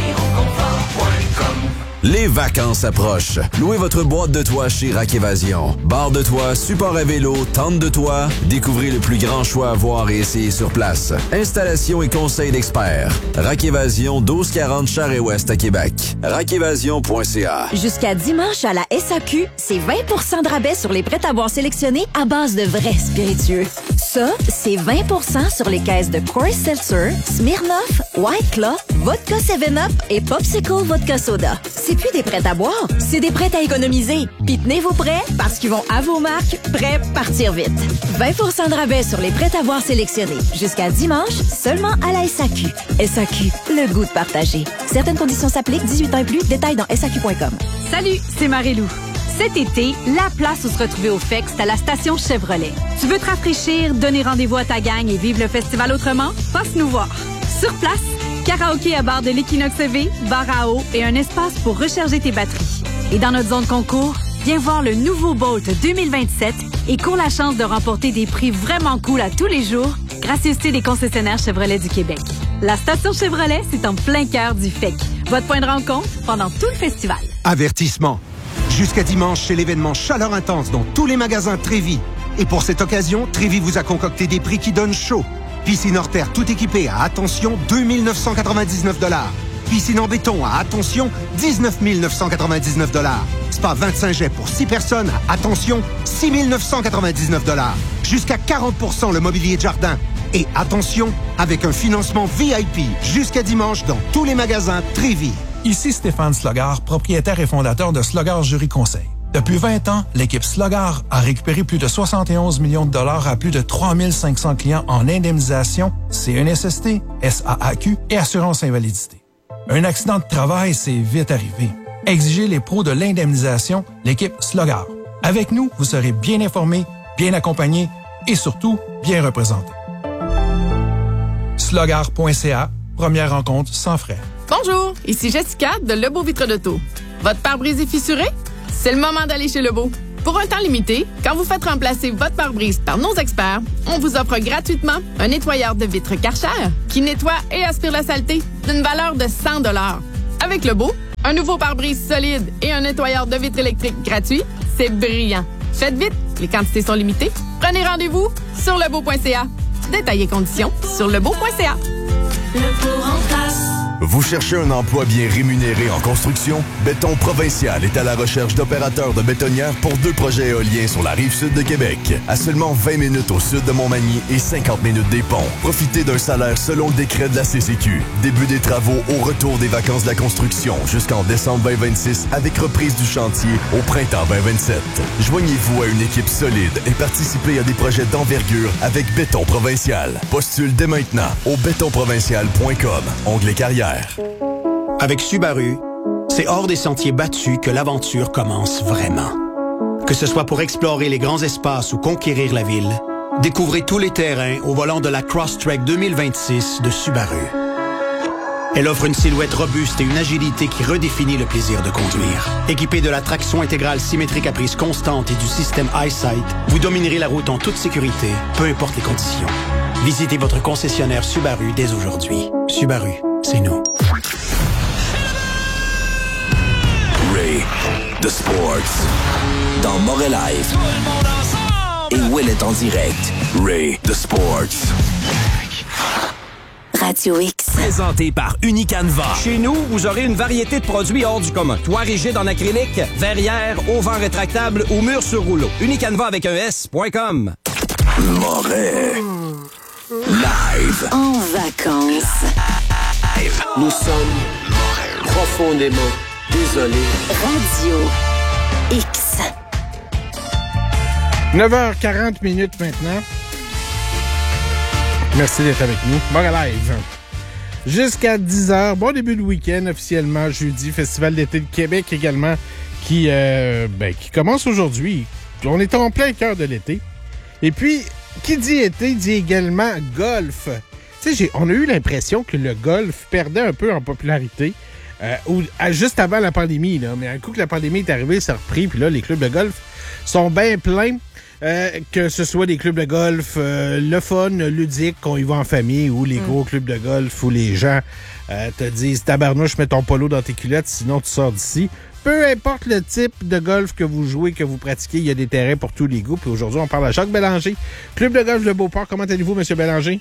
Speaker 13: Les vacances approchent. Louez votre boîte de toit chez Rack Évasion. Barre de toit, support à vélo, tente de toit. Découvrez le plus grand choix à voir et essayer sur place. Installation et conseils d'experts. Rack Évasion, douze quarante Charest-Ouest à Québec. rack évasion point c a.
Speaker 18: Jusqu'à dimanche à la S A Q, c'est vingt pour cent de rabais sur les prêts-à-boire sélectionnés à base de vrais spiritueux. Ça, c'est vingt pour cent sur les caisses de Coors Seltzer, Smirnoff, White Claw, Vodka seven up et Popsicle Vodka Soda. C'est plus des prêts à boire, c'est des prêts à économiser. Puis tenez vos prêts parce qu'ils vont à vos marques, prêts partir vite. vingt pour cent de rabais sur les prêts à boire sélectionnés. Jusqu'à dimanche, seulement à la S A Q. S A Q, le goût de partager. Certaines conditions s'appliquent, dix-huit ans et plus. Détails dans S A Q point com.
Speaker 26: Salut, c'est Marie-Lou. Cet été, la place où se retrouver au F E X, c'est à la station Chevrolet. Tu veux te rafraîchir, donner rendez-vous à ta gang et vivre le festival autrement? Passe nous voir. Sur place, karaoké à bord de l'Equinox E V, bar à eau et un espace pour recharger tes batteries. Et dans notre zone concours, viens voir le nouveau Bolt deux mille vingt-sept et cours la chance de remporter des prix vraiment cool à tous les jours, gracieuseté des concessionnaires Chevrolet du Québec. La station Chevrolet, c'est en plein cœur du F E C. Votre point de rencontre pendant tout le festival.
Speaker 27: Avertissement. Jusqu'à dimanche, c'est l'événement Chaleur Intense dans tous les magasins Trévis. Et pour cette occasion, Trévis vous a concocté des prix qui donnent chaud. Piscine hors terre tout équipée à, attention, deux mille neuf cent quatre-vingt-dix-neuf dollars. Piscine en béton à, attention, dix-neuf mille neuf cent quatre-vingt-dix-neuf dollars. Spa vingt-cinq jets pour six personnes à, attention, six mille neuf cent quatre-vingt-dix-neuf dollars. Jusqu'à quarante pour cent le mobilier de jardin. Et attention, avec un financement V I P jusqu'à dimanche dans tous les magasins Trévi.
Speaker 2: Ici Stéphane Slogard, propriétaire et fondateur de Slogard Jury Conseil. Depuis vingt ans, l'équipe Slogard a récupéré plus de soixante et onze millions de dollars à plus de trois mille cinq cents clients en indemnisation, C N S S T, S A A Q et assurance invalidité. Un accident de travail, c'est vite arrivé. Exigez les pros de l'indemnisation, l'équipe Slogard. Avec nous, vous serez bien informé, bien accompagné et surtout bien représenté. Slogard point C A, première rencontre sans frais.
Speaker 5: Bonjour, ici Jessica de Lebeau Vitre d'Auto. Votre pare-brise est fissuré? C'est le moment d'aller chez Lebeau. Pour un temps limité, quand vous faites remplacer votre pare-brise par nos experts, on vous offre gratuitement un nettoyeur de vitres Karcher qui nettoie et aspire la saleté d'une valeur de cent dollars. Avec Lebeau, un nouveau pare-brise solide et un nettoyeur de vitres électriques gratuit, c'est brillant. Faites vite, les quantités sont limitées. Prenez rendez-vous sur lebeau point C A. Détails et conditions sur lebeau point C A.
Speaker 13: Lebeau remplace. Vous cherchez un emploi bien rémunéré en construction? Béton Provincial est à la recherche d'opérateurs de bétonnières pour deux projets éoliens sur la rive sud de Québec. À seulement vingt minutes au sud de Montmagny et cinquante minutes des ponts. Profitez d'un salaire selon le décret de la C C Q. Début des travaux au retour des vacances de la construction jusqu'en décembre vingt vingt-six avec reprise du chantier au printemps vingt vingt-sept. Joignez-vous à une équipe solide et participez à des projets d'envergure avec Béton Provincial. Postule dès maintenant au béton provincial point com, onglet carrière.
Speaker 12: Avec Subaru, c'est hors des sentiers battus que l'aventure commence vraiment. Que ce soit pour explorer les grands espaces ou conquérir la ville, découvrez tous les terrains au volant de la Crosstrek deux mille vingt-six de Subaru. Elle offre une silhouette robuste et une agilité qui redéfinit le plaisir de conduire. Équipée de la traction intégrale symétrique à prise constante et du système EyeSight, vous dominerez la route en toute sécurité, peu importe les conditions. Visitez votre concessionnaire Subaru dès aujourd'hui. Subaru, c'est nous.
Speaker 14: Ray, The Sports, dans Montréal Live. Et Will est en direct. Ray, The Sports.
Speaker 6: Radio X.
Speaker 10: Présenté par Unicanva. Chez nous, vous aurez une variété de produits hors du commun. Toit rigide en acrylique, verrière, auvent rétractable ou mur sur rouleau. Unicanva avec un S point com.
Speaker 14: Montréal Live.
Speaker 6: En vacances.
Speaker 14: Live.
Speaker 19: Nous sommes profondément désolés.
Speaker 6: Radio X.
Speaker 16: neuf heures quarante minutes maintenant. Merci d'être avec nous. Montréal Live. Jusqu'à dix heures. Bon début de week-end officiellement. Jeudi, Festival d'été de Québec également qui, euh, ben, qui commence aujourd'hui. On est en plein cœur de l'été. Et puis, qui dit été dit également golf. Tu sais, on a eu l'impression que le golf perdait un peu en popularité. Euh, ou, à, juste avant la pandémie, là. Mais un coup que la pandémie est arrivée, ça a repris. Puis là, les clubs de golf sont bien pleins. Euh, que ce soit des clubs de golf, euh, le fun, ludique, qu'on y va en famille, ou les mm. gros clubs de golf où les gens euh, te disent « Tabarnouche, mets ton polo dans tes culottes, sinon tu sors d'ici ». Peu importe le type de golf que vous jouez, que vous pratiquez, il y a des terrains pour tous les goûts. Puis aujourd'hui, on parle à Jacques Bélanger, club de golf de Beauport. Comment allez-vous, M. Bélanger?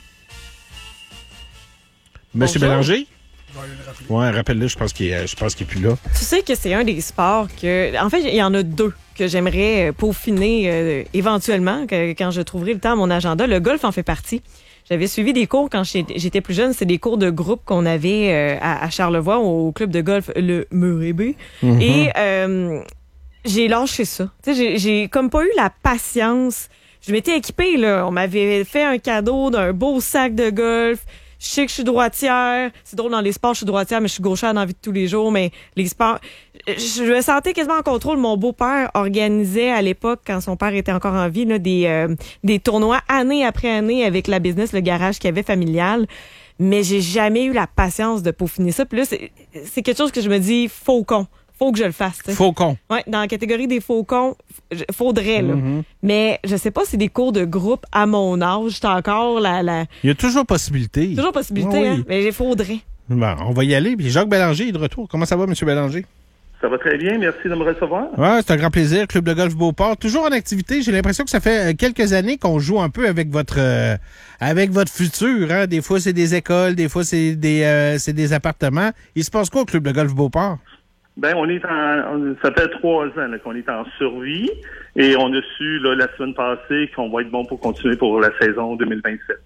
Speaker 16: M. Bélanger? Ouais, rappelle-le, je pense qu'il est, je pense qu'il est plus là.
Speaker 15: Tu sais que c'est un des sports que... En fait, il y en a deux que j'aimerais peaufiner euh, éventuellement, que, quand je trouverai le temps à mon agenda. Le golf en fait partie. J'avais suivi des cours quand j'étais plus jeune. C'est des cours de groupe qu'on avait euh, à, à Charlevoix, au club de golf Le Murébé. Mm-hmm. Et euh, j'ai lâché ça. Tu sais, j'ai, j'ai comme pas eu la patience. Je m'étais équipée, là. On m'avait fait un cadeau d'un beau sac de golf. Je sais que je suis droitière. C'est drôle, dans les sports, je suis droitière, mais je suis gauchère dans la vie de tous les jours. Mais les sports... Je me sentais quasiment en contrôle. Mon beau-père organisait à l'époque, quand son père était encore en vie, là, des, euh, des tournois année après année avec la business, le garage qu'il avait familial. Mais j'ai jamais eu la patience de peaufiner ça. Puis là, c'est, c'est quelque chose que je me dis, faucon. Faut que je le fasse. T'sais.
Speaker 16: Faucon.
Speaker 15: Ouais, dans la catégorie des faucons, faudrait, là. Mm-hmm. Mais je sais pas si des cours de groupe à mon âge, c'est encore la, la...
Speaker 16: Il y a toujours possibilité.
Speaker 15: Toujours possibilité, oui. hein. Mais il faudrait.
Speaker 16: Bon, on va y aller. Puis Jacques Bélanger est de retour. Comment ça va, M. Bélanger?
Speaker 20: Ça va très bien. Merci de me recevoir.
Speaker 16: Ouais, c'est un grand plaisir. Club de golf Beauport. Toujours en activité. J'ai l'impression que ça fait quelques années qu'on joue un peu avec votre, euh, avec votre futur, hein. Des fois, c'est des écoles. Des fois, c'est des, euh, c'est des appartements. Il se passe quoi au Club de golf Beauport?
Speaker 20: Ben, on est en, on, ça fait trois ans là, qu'on est en survie et on a su là, la semaine passée qu'on va être bon pour continuer pour la saison deux mille vingt-sept.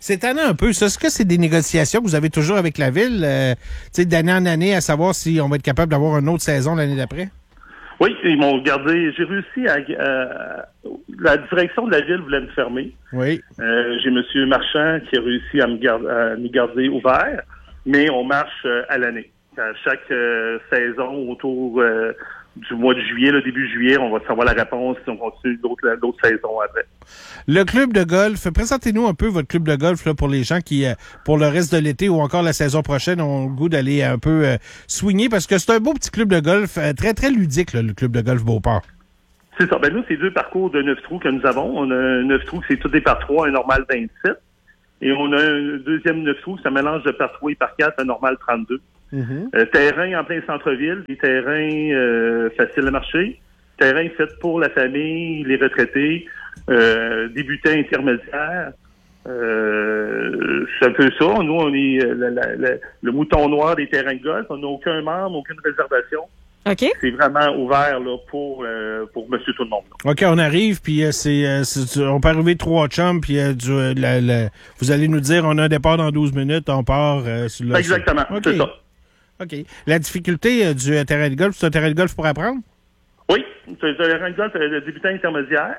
Speaker 16: Cette année un peu, ça, est-ce que c'est des négociations que vous avez toujours avec la Ville, euh, tu sais, d'année en année, à savoir si on va être capable d'avoir une autre saison l'année d'après?
Speaker 20: Oui, ils m'ont regardé. J'ai réussi à... Euh, la direction de la Ville voulait me fermer.
Speaker 16: Oui.
Speaker 20: Euh, j'ai M. Marchand qui a réussi à me garder, à me garder ouvert, mais on marche euh, à l'année. À chaque euh, saison, autour euh, du mois de juillet, le début juillet, on va savoir la réponse si on continue d'autres, d'autres saisons après.
Speaker 16: Le club de golf, présentez-nous un peu votre club de golf là, pour les gens qui, euh, pour le reste de l'été ou encore la saison prochaine, ont le goût d'aller un peu euh, swinger, parce que c'est un beau petit club de golf, euh, très, très ludique, là, le club de golf Beauport.
Speaker 20: C'est ça. Ben nous, c'est deux parcours de neuf trous que nous avons. On a un neuf trous, c'est tout des par trois, un normal vingt-sept. Et on a un deuxième neuf trous, c'est un mélange de par trois et par quatre, un normal trente-deux. Mm-hmm. Euh, terrain en plein centre-ville, des terrains euh, faciles à marcher, terrain fait pour la famille, les retraités, euh, débutants intermédiaires. Euh, c'est un peu ça. Nous, on est la, la, la, le mouton noir des terrains de golf. On n'a aucun membre, aucune réservation.
Speaker 15: OK.
Speaker 20: C'est vraiment ouvert là, pour, euh, pour monsieur tout le monde. Là.
Speaker 16: OK, on arrive, puis euh, c'est, euh, c'est, on peut arriver trois chums, puis euh, du, euh, la, la, vous allez nous dire, on a un départ dans douze minutes, on part euh, sur le...
Speaker 20: Exactement, okay. C'est ça.
Speaker 16: OK. La difficulté euh, du euh, terrain de golf, c'est un terrain de golf pour apprendre?
Speaker 20: Oui, c'est un terrain de golf de débutant intermédiaire.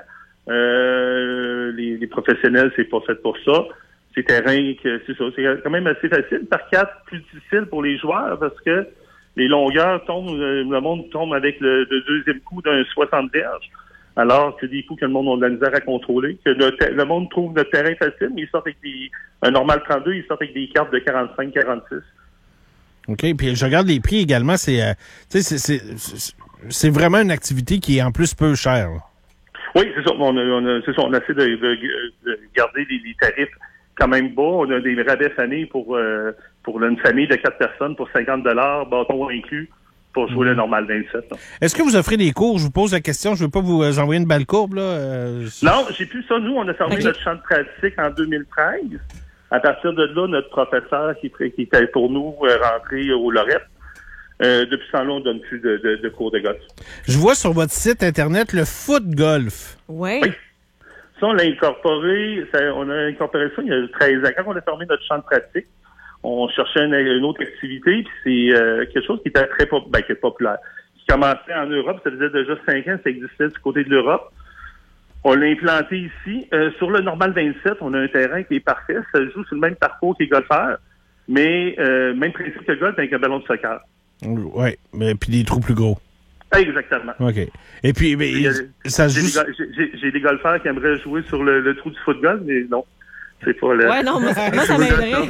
Speaker 20: Euh, les, les professionnels, c'est pas fait pour ça. C'est terrain que c'est ça, c'est quand même assez facile. Par quatre, plus difficile pour les joueurs parce que les longueurs tombent, le monde tombe avec le, le deuxième coup d'un soixante verges, alors que des coups que le monde a de la misère à contrôler, que le, le monde trouve notre terrain facile, mais ils sortent avec des, un normal trente-deux, ils sortent avec des cartes de quarante-cinq quarante-six.
Speaker 16: OK, puis je regarde les prix également, c'est, euh, tu sais, c'est, c'est, c'est vraiment une activité qui est en plus peu chère. Là.
Speaker 20: Oui, c'est ça, on a, on a, c'est ça, on essaie de, de, de garder les, les tarifs quand même bas. On a des rabais famille pour euh, pour une famille de quatre personnes pour cinquante dollars, bâton inclus, pour jouer mmh. le normal vingt-sept. Là.
Speaker 16: Est-ce que vous offrez des cours? Je vous pose la question, je ne veux pas vous euh, envoyer une balle courbe. Là. Euh,
Speaker 20: non, j'ai plus ça. Nous, on a fermé okay. notre champ de pratique en deux mille treize. À partir de là, notre professeur qui, qui était pour nous euh, rentré au Lorette, euh, depuis ce temps-là, on ne donne plus de, de, de cours de golf.
Speaker 16: Je vois sur votre site Internet le foot golf.
Speaker 15: Ouais.
Speaker 20: Oui. Ça, on l'a incorporé, ça, on a incorporé ça il y a treize ans. Quand on a fermé notre champ de pratique, on cherchait une, une autre activité, puis c'est euh, quelque chose qui était très pop- ben, qui est populaire. Qui commençait en Europe, ça faisait déjà cinq ans, ça existait du côté de l'Europe. On l'a implanté ici. Euh, sur le normal vingt-sept, on a un terrain qui est parfait. Ça joue sur le même parcours que les golfeurs, mais euh, même principe que le golf avec un ballon de soccer.
Speaker 16: Oui, mais puis des trous plus gros.
Speaker 20: Exactement.
Speaker 16: OK. Et puis, mais,
Speaker 20: a,
Speaker 16: ça
Speaker 20: j'ai,
Speaker 16: joue...
Speaker 20: des, j'ai, j'ai des golfeurs qui aimeraient jouer sur le, le trou du foot golf, mais non. C'est pas le...
Speaker 15: Ouais, non, moi, moi ça m'aiderait.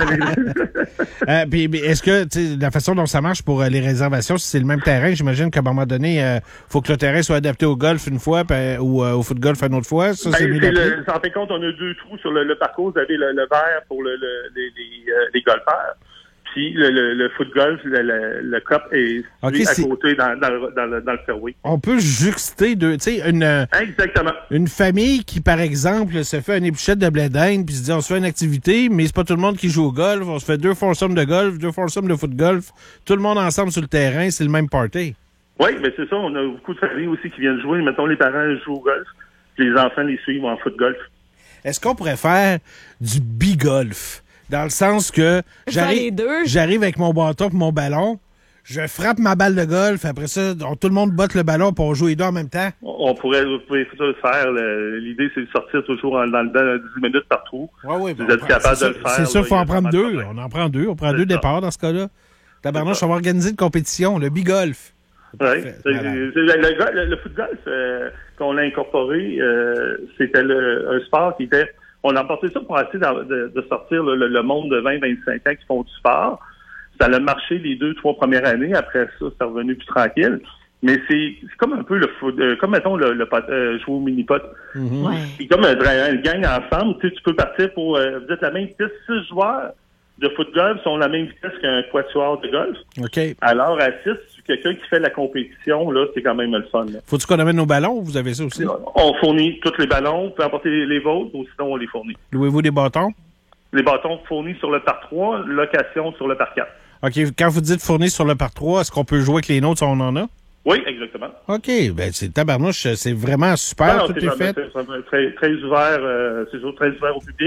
Speaker 16: euh, puis, est-ce que, tu sais, la façon dont ça marche pour euh, les réservations, si c'est le même terrain, j'imagine qu'à un moment donné, il euh, faut que le terrain soit adapté au golf une fois pis, ou euh, au foot golf une autre fois. Ça,
Speaker 20: ben,
Speaker 16: c'est
Speaker 20: c'est le, en fin de compte, on a deux trous sur le, le parcours. Vous avez le, le vert pour le, le, les, les, euh, les golfeurs. Puis le, le, le foot golf, le, le, le cup est okay, à c'est... côté dans, dans, dans, le, dans le fairway.
Speaker 16: On peut juxter deux, tu sais, une,
Speaker 20: Exactement.
Speaker 16: une famille qui, par exemple, se fait une épluchette de blé d'Inde puis se dit on se fait une activité, mais c'est pas tout le monde qui joue au golf. On se fait deux foursomes de golf, deux foursomes de foot golf, tout le monde ensemble sur le terrain, c'est le même party.
Speaker 20: Oui, mais c'est ça. On a beaucoup de familles aussi qui viennent jouer. Mettons, les parents jouent au golf, puis les enfants les suivent en foot golf.
Speaker 16: Est-ce qu'on pourrait faire du bigolf? Dans le sens que j'arrive, j'arrive avec mon bâton et mon ballon, je frappe ma balle de golf, après ça, on, tout le monde botte le ballon pour jouer les deux en même temps.
Speaker 20: On pourrait, vous pouvez le faire. Le, l'idée, c'est de sortir toujours dans le dans dix minutes par trou.
Speaker 16: Oui, oui.
Speaker 20: Vous êtes capable de le faire.
Speaker 16: C'est sûr qu'il faut en prendre deux. On en prend deux. On prend c'est deux ça. Départs dans ce cas-là. Tabarnouche, on va organiser une compétition, le bigolf.
Speaker 20: Oui. Le, le, le foot golf, euh, quand on l'a incorporé, euh, c'était le, un sport qui était... On a emporté ça pour essayer de, de, de sortir le, le monde de vingt à vingt-cinq ans qui font du sport. Ça a marché les deux, trois premières années. Après ça, c'est revenu plus tranquille. Mais c'est, c'est comme un peu le foot, euh, comme mettons le, le pot, euh, jouer au mini-pot. Mm-hmm. Ouais. C'est comme un, un gang ensemble. Tu sais, tu peux partir pour, euh, vous êtes la même vitesse. Six joueurs de foot golf sont la même vitesse qu'un quatuor de golf.
Speaker 16: OK.
Speaker 20: Alors, à six, quelqu'un qui fait la compétition, là, c'est quand même le fun. Là.
Speaker 16: Faut-tu qu'on amène nos ballons ou vous avez ça aussi?
Speaker 20: On fournit tous les ballons. Vous pouvez apporter les, les vôtres ou sinon on les fournit.
Speaker 16: Louez-vous des bâtons? Les
Speaker 20: bâtons fournis sur le par trois, location sur le par quatre.
Speaker 16: OK. Quand vous dites fournis sur le par trois, est-ce qu'on peut jouer avec les nôtres si on en a?
Speaker 20: Oui, exactement.
Speaker 16: OK. Ben, c'est tabarnouche. C'est vraiment super.
Speaker 20: Non, non,
Speaker 16: tout
Speaker 20: c'est,
Speaker 16: est fait.
Speaker 20: C'est, c'est très, très ouvert. Euh, c'est toujours très ouvert au public.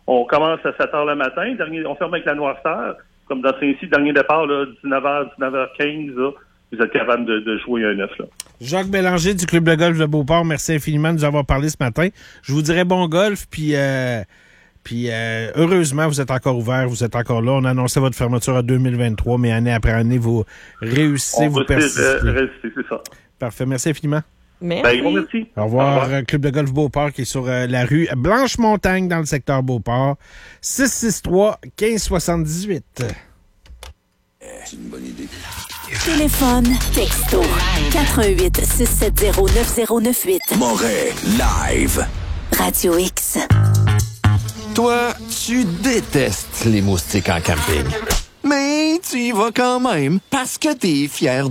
Speaker 20: On commence à sept heures le matin, dernier, on ferme avec la noirceur. Comme dans Saint-Cy, dernier départ, là, dix-neuf heures, dix-neuf heures quinze, là, vous êtes capable de, de jouer un neuf. Là.
Speaker 16: Jacques Bélanger du Club de golf de Beauport, merci infiniment de nous avoir parlé ce matin. Je vous dirais bon golf, puis euh, puis euh, heureusement, vous êtes encore ouvert, vous êtes encore là. On a annoncé votre fermeture en deux mille vingt-trois, mais année après année, vous réussissez,
Speaker 20: on
Speaker 16: vous persistez.
Speaker 20: Euh, résister, c'est ça.
Speaker 16: Parfait, merci infiniment.
Speaker 15: Merci.
Speaker 20: Ben, gros merci.
Speaker 16: Au revoir. Au revoir. Club de golf Beauport qui est sur euh, la rue Blanche-Montagne dans le secteur Beauport. six six trois, quinze soixante-dix-huit.
Speaker 14: C'est une bonne idée.
Speaker 6: Téléphone, texto, quatre un huit, six sept zéro, neuf zéro neuf huit.
Speaker 14: Moret Live.
Speaker 6: Radio X.
Speaker 1: Toi, tu détestes les moustiques en camping. Mais tu y vas quand même parce que t'es fier